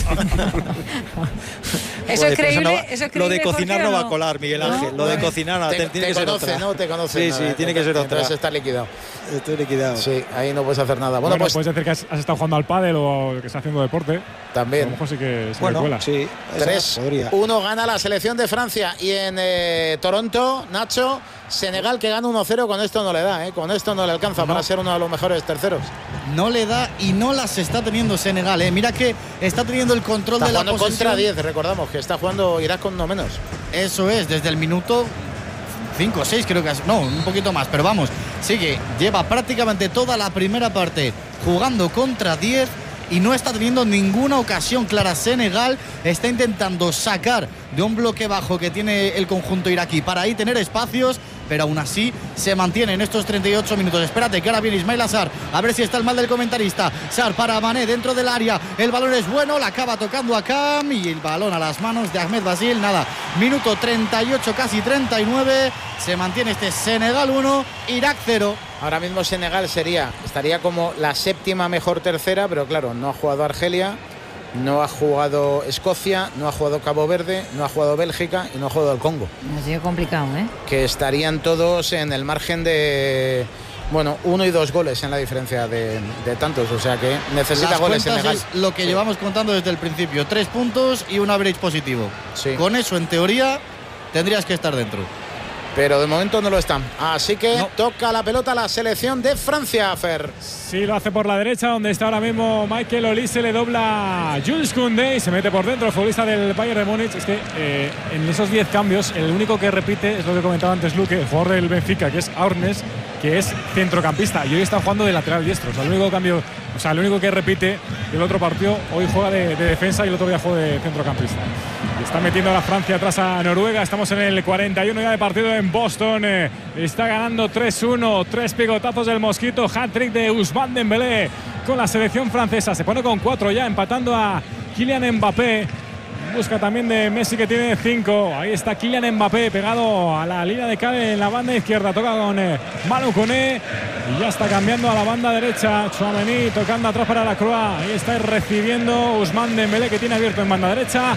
Speaker 6: Eso
Speaker 13: Joder,
Speaker 6: es
Speaker 13: pero
Speaker 6: creíble,
Speaker 13: no va-
Speaker 6: eso es
Speaker 13: Lo
Speaker 6: creíble,
Speaker 13: de cocinar
Speaker 6: Jorge,
Speaker 13: no
Speaker 6: ¿o
Speaker 13: va a colar, Miguel Ángel.
Speaker 6: ¿No?
Speaker 13: Lo de
Speaker 6: Bueno.
Speaker 13: cocinar no,
Speaker 1: Te,
Speaker 13: tiene
Speaker 1: te
Speaker 13: que ser
Speaker 1: conoce,
Speaker 13: otra.
Speaker 1: ¿no? Te conoce.
Speaker 13: Sí,
Speaker 1: ¿no?
Speaker 13: sí, tiene que ser otra.
Speaker 1: Entonces está liquidado.
Speaker 13: Estoy liquidado.
Speaker 1: Sí, ahí no puedes hacer nada. Bueno,
Speaker 9: Bueno,
Speaker 1: pues
Speaker 9: puedes decir que has, has estado jugando al pádel o que estás haciendo deporte. A lo
Speaker 1: también.
Speaker 9: mejor sí que se
Speaker 13: Bueno,
Speaker 9: me cuela.
Speaker 13: sí. esa
Speaker 1: tres
Speaker 13: podría.
Speaker 1: uno gana la selección de Francia. Y en eh, Toronto, Nacho, Senegal que gana uno cero. Con esto no le da, ¿eh? Con esto no le alcanza
Speaker 9: No.
Speaker 1: para ser uno de los mejores terceros.
Speaker 10: No le da y no las está teniendo Senegal, ¿eh? Mira que está teniendo el control
Speaker 1: Está
Speaker 10: de la
Speaker 1: jugando
Speaker 10: posesión.
Speaker 1: contra diez, recordamos que está jugando Irak con uno menos.
Speaker 10: Eso es, desde el minuto cinco o seis creo que es, no, un poquito más, pero vamos, sigue, lleva prácticamente toda la primera parte jugando contra diez y no está teniendo ninguna ocasión clara. Senegal está intentando sacar de un bloque bajo que tiene el conjunto iraquí para ahí tener espacios, pero aún así se mantiene en estos treinta y ocho minutos. Espérate que ahora viene Ismail Assar, a ver si está el mal del comentarista. Sar para Mané dentro del área, el balón es bueno, la acaba tocando a Cam y el balón a las manos de Ahmed Basil. Nada, minuto treinta y ocho, casi treinta y nueve, se mantiene este Senegal uno, Irak cero.
Speaker 1: Ahora mismo Senegal sería, estaría como la séptima mejor tercera, pero claro, no ha jugado Argelia, no ha jugado Escocia, no ha jugado Cabo Verde, no ha jugado Bélgica y no ha jugado el Congo.
Speaker 6: Ha sido complicado, ¿eh?
Speaker 1: Que estarían todos en el margen de, bueno, uno y dos goles en la diferencia de, de tantos. O sea que necesita
Speaker 10: Las
Speaker 1: goles
Speaker 10: cuentas
Speaker 1: Senegal.
Speaker 10: es lo que
Speaker 1: Sí.
Speaker 10: llevamos contando desde el principio, tres puntos y un average positivo.
Speaker 1: Sí.
Speaker 10: Con eso, en teoría, tendrías que estar dentro.
Speaker 1: Pero de momento no lo están. Así que
Speaker 10: No.
Speaker 1: toca la pelota la selección de Francia, Fer.
Speaker 9: Sí, lo hace por la derecha, donde está ahora mismo Michael Olise, le dobla a Jules Koundé y se mete por dentro el futbolista del Bayern de Múnich. Es que eh, en esos diez cambios, el único que repite es lo que comentaba antes Luque, el jugador del Benfica, que es Aurnes, que es centrocampista y hoy está jugando de lateral diestro. O sea, el único cambio, o sea, el único que repite del otro partido, hoy juega de, de defensa y el otro día juega de centrocampista. Y está metiendo a la Francia atrás a Noruega. Estamos en el cuarenta y uno ya de partido en Boston. Eh, está ganando tres uno, tres pigotazos del Mosquito, hat-trick de Ousmane Dembélé con la selección francesa. Se pone con cuatro ya, empatando a Kylian Mbappé. Busca también de Messi, que tiene cinco. Ahí está Kylian Mbappé pegado a la línea de Cale en la banda izquierda. Toca con eh, Manu Koné y ya está cambiando a la banda derecha. Tchouaméni tocando atrás para la Croix. Ahí está recibiendo Ousmane Dembélé, que tiene abierto en banda derecha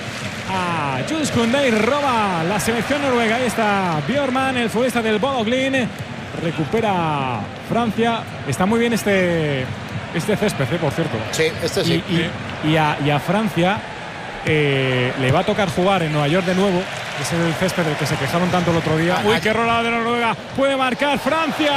Speaker 9: a Jules Koundé y roba la selección noruega. Ahí está Bjorman, el futbolista del Bodo Glimt. Recupera Francia. Está muy bien este, este césped, eh, por cierto.
Speaker 1: Sí, esto sí.
Speaker 9: Y, y- y a, y a Francia eh, le va a tocar jugar en Nueva York de nuevo. Es el césped del que se quejaron tanto el otro día.
Speaker 1: Ah,
Speaker 9: Uy,
Speaker 1: ah,
Speaker 9: qué rolada de Noruega. Puede marcar Francia.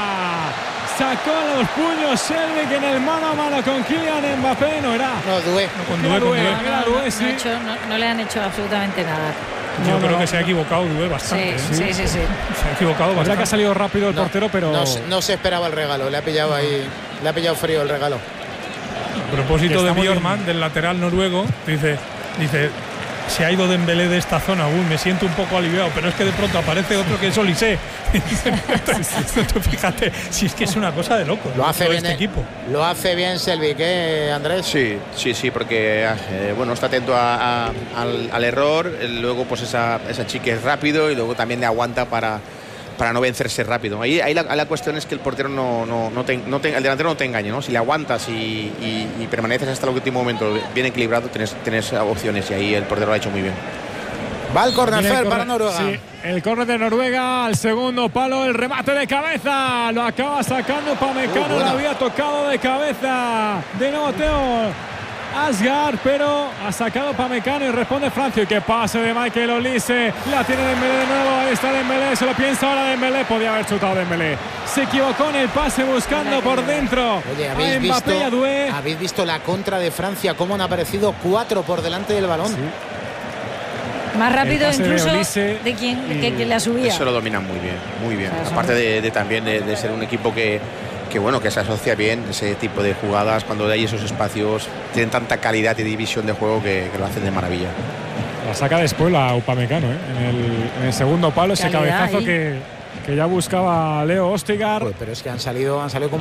Speaker 9: Sacó los puños Selvik en el mano a mano con Kylian Mbappé. No era.
Speaker 1: No, Doué.
Speaker 11: Con
Speaker 9: Era
Speaker 11: Doué, con
Speaker 9: Doué,
Speaker 11: Doué.
Speaker 9: era
Speaker 6: No,
Speaker 9: Doué,
Speaker 6: no,
Speaker 9: sí.
Speaker 6: no ha hecho- no- no le han hecho absolutamente nada.
Speaker 11: Yo
Speaker 9: No,
Speaker 11: creo
Speaker 9: no,
Speaker 11: que se ha
Speaker 9: no.
Speaker 11: equivocado Doué
Speaker 6: Sí,
Speaker 11: bastante. ¿eh?
Speaker 6: sí, sí, sí.
Speaker 11: Se ha equivocado
Speaker 9: La verdad que ha
Speaker 11: bastante.
Speaker 9: salido rápido el
Speaker 1: No,
Speaker 9: portero, pero
Speaker 1: no, se- no se esperaba el regalo. Le ha pillado ahí, le ha pillado frío el regalo.
Speaker 11: propósito de Bjorkman, del lateral noruego, dice, dice se ha ido Dembélé de esta zona, uy, me siento un poco aliviado, pero es que de pronto aparece otro que es Olise. Fíjate, si es que es una cosa de loco.
Speaker 1: Lo hace bien
Speaker 11: este equipo.
Speaker 1: Lo hace bien Selvig, ¿eh, Andrés?
Speaker 12: Sí, sí, sí, porque eh, bueno, está atento a, a, al, al error, luego pues esa, esa chica es rápido y luego también le aguanta para, para no vencerse rápido. Ahí, ahí la, la cuestión es que el portero no, no, no, te, no te, el delantero no te engañe, ¿no? Si le aguantas y, y, y permaneces hasta el último momento bien equilibrado, tienes, tienes opciones y ahí el portero lo ha hecho muy bien.
Speaker 1: Va el córner para Noruega.
Speaker 9: Sí, el córner de Noruega al segundo palo, el remate de cabeza. Lo acaba sacando Upamecano, uh, lo había tocado de cabeza de nuevo Theo Asgard, pero ha sacado Upamecano y responde Francio. Y que pase de Michael Olise. La tiene Dembélé de nuevo. Ahí está Dembélé. Se lo piensa ahora Dembélé. Podía haber chutado Dembélé. Se equivocó en el pase buscando por dentro.
Speaker 1: Oye, ¿habéis visto, ¿habéis visto la contra de Francia? Cómo han aparecido cuatro por delante del balón. Sí.
Speaker 6: Más rápido incluso de, de quien que, que la subía.
Speaker 12: Eso lo dominan muy bien, muy bien. O sea, aparte de, de también de, de ser un equipo que, que bueno, que se asocia bien ese tipo de jugadas cuando hay esos espacios, tienen tanta calidad y división de juego que, que lo hacen de maravilla.
Speaker 9: La saca después la Upamecano, ¿eh? en, el, en el segundo palo, ese cabezazo que, que ya buscaba Leo Ostigar.
Speaker 1: Pues, pero es que han salido, han salido con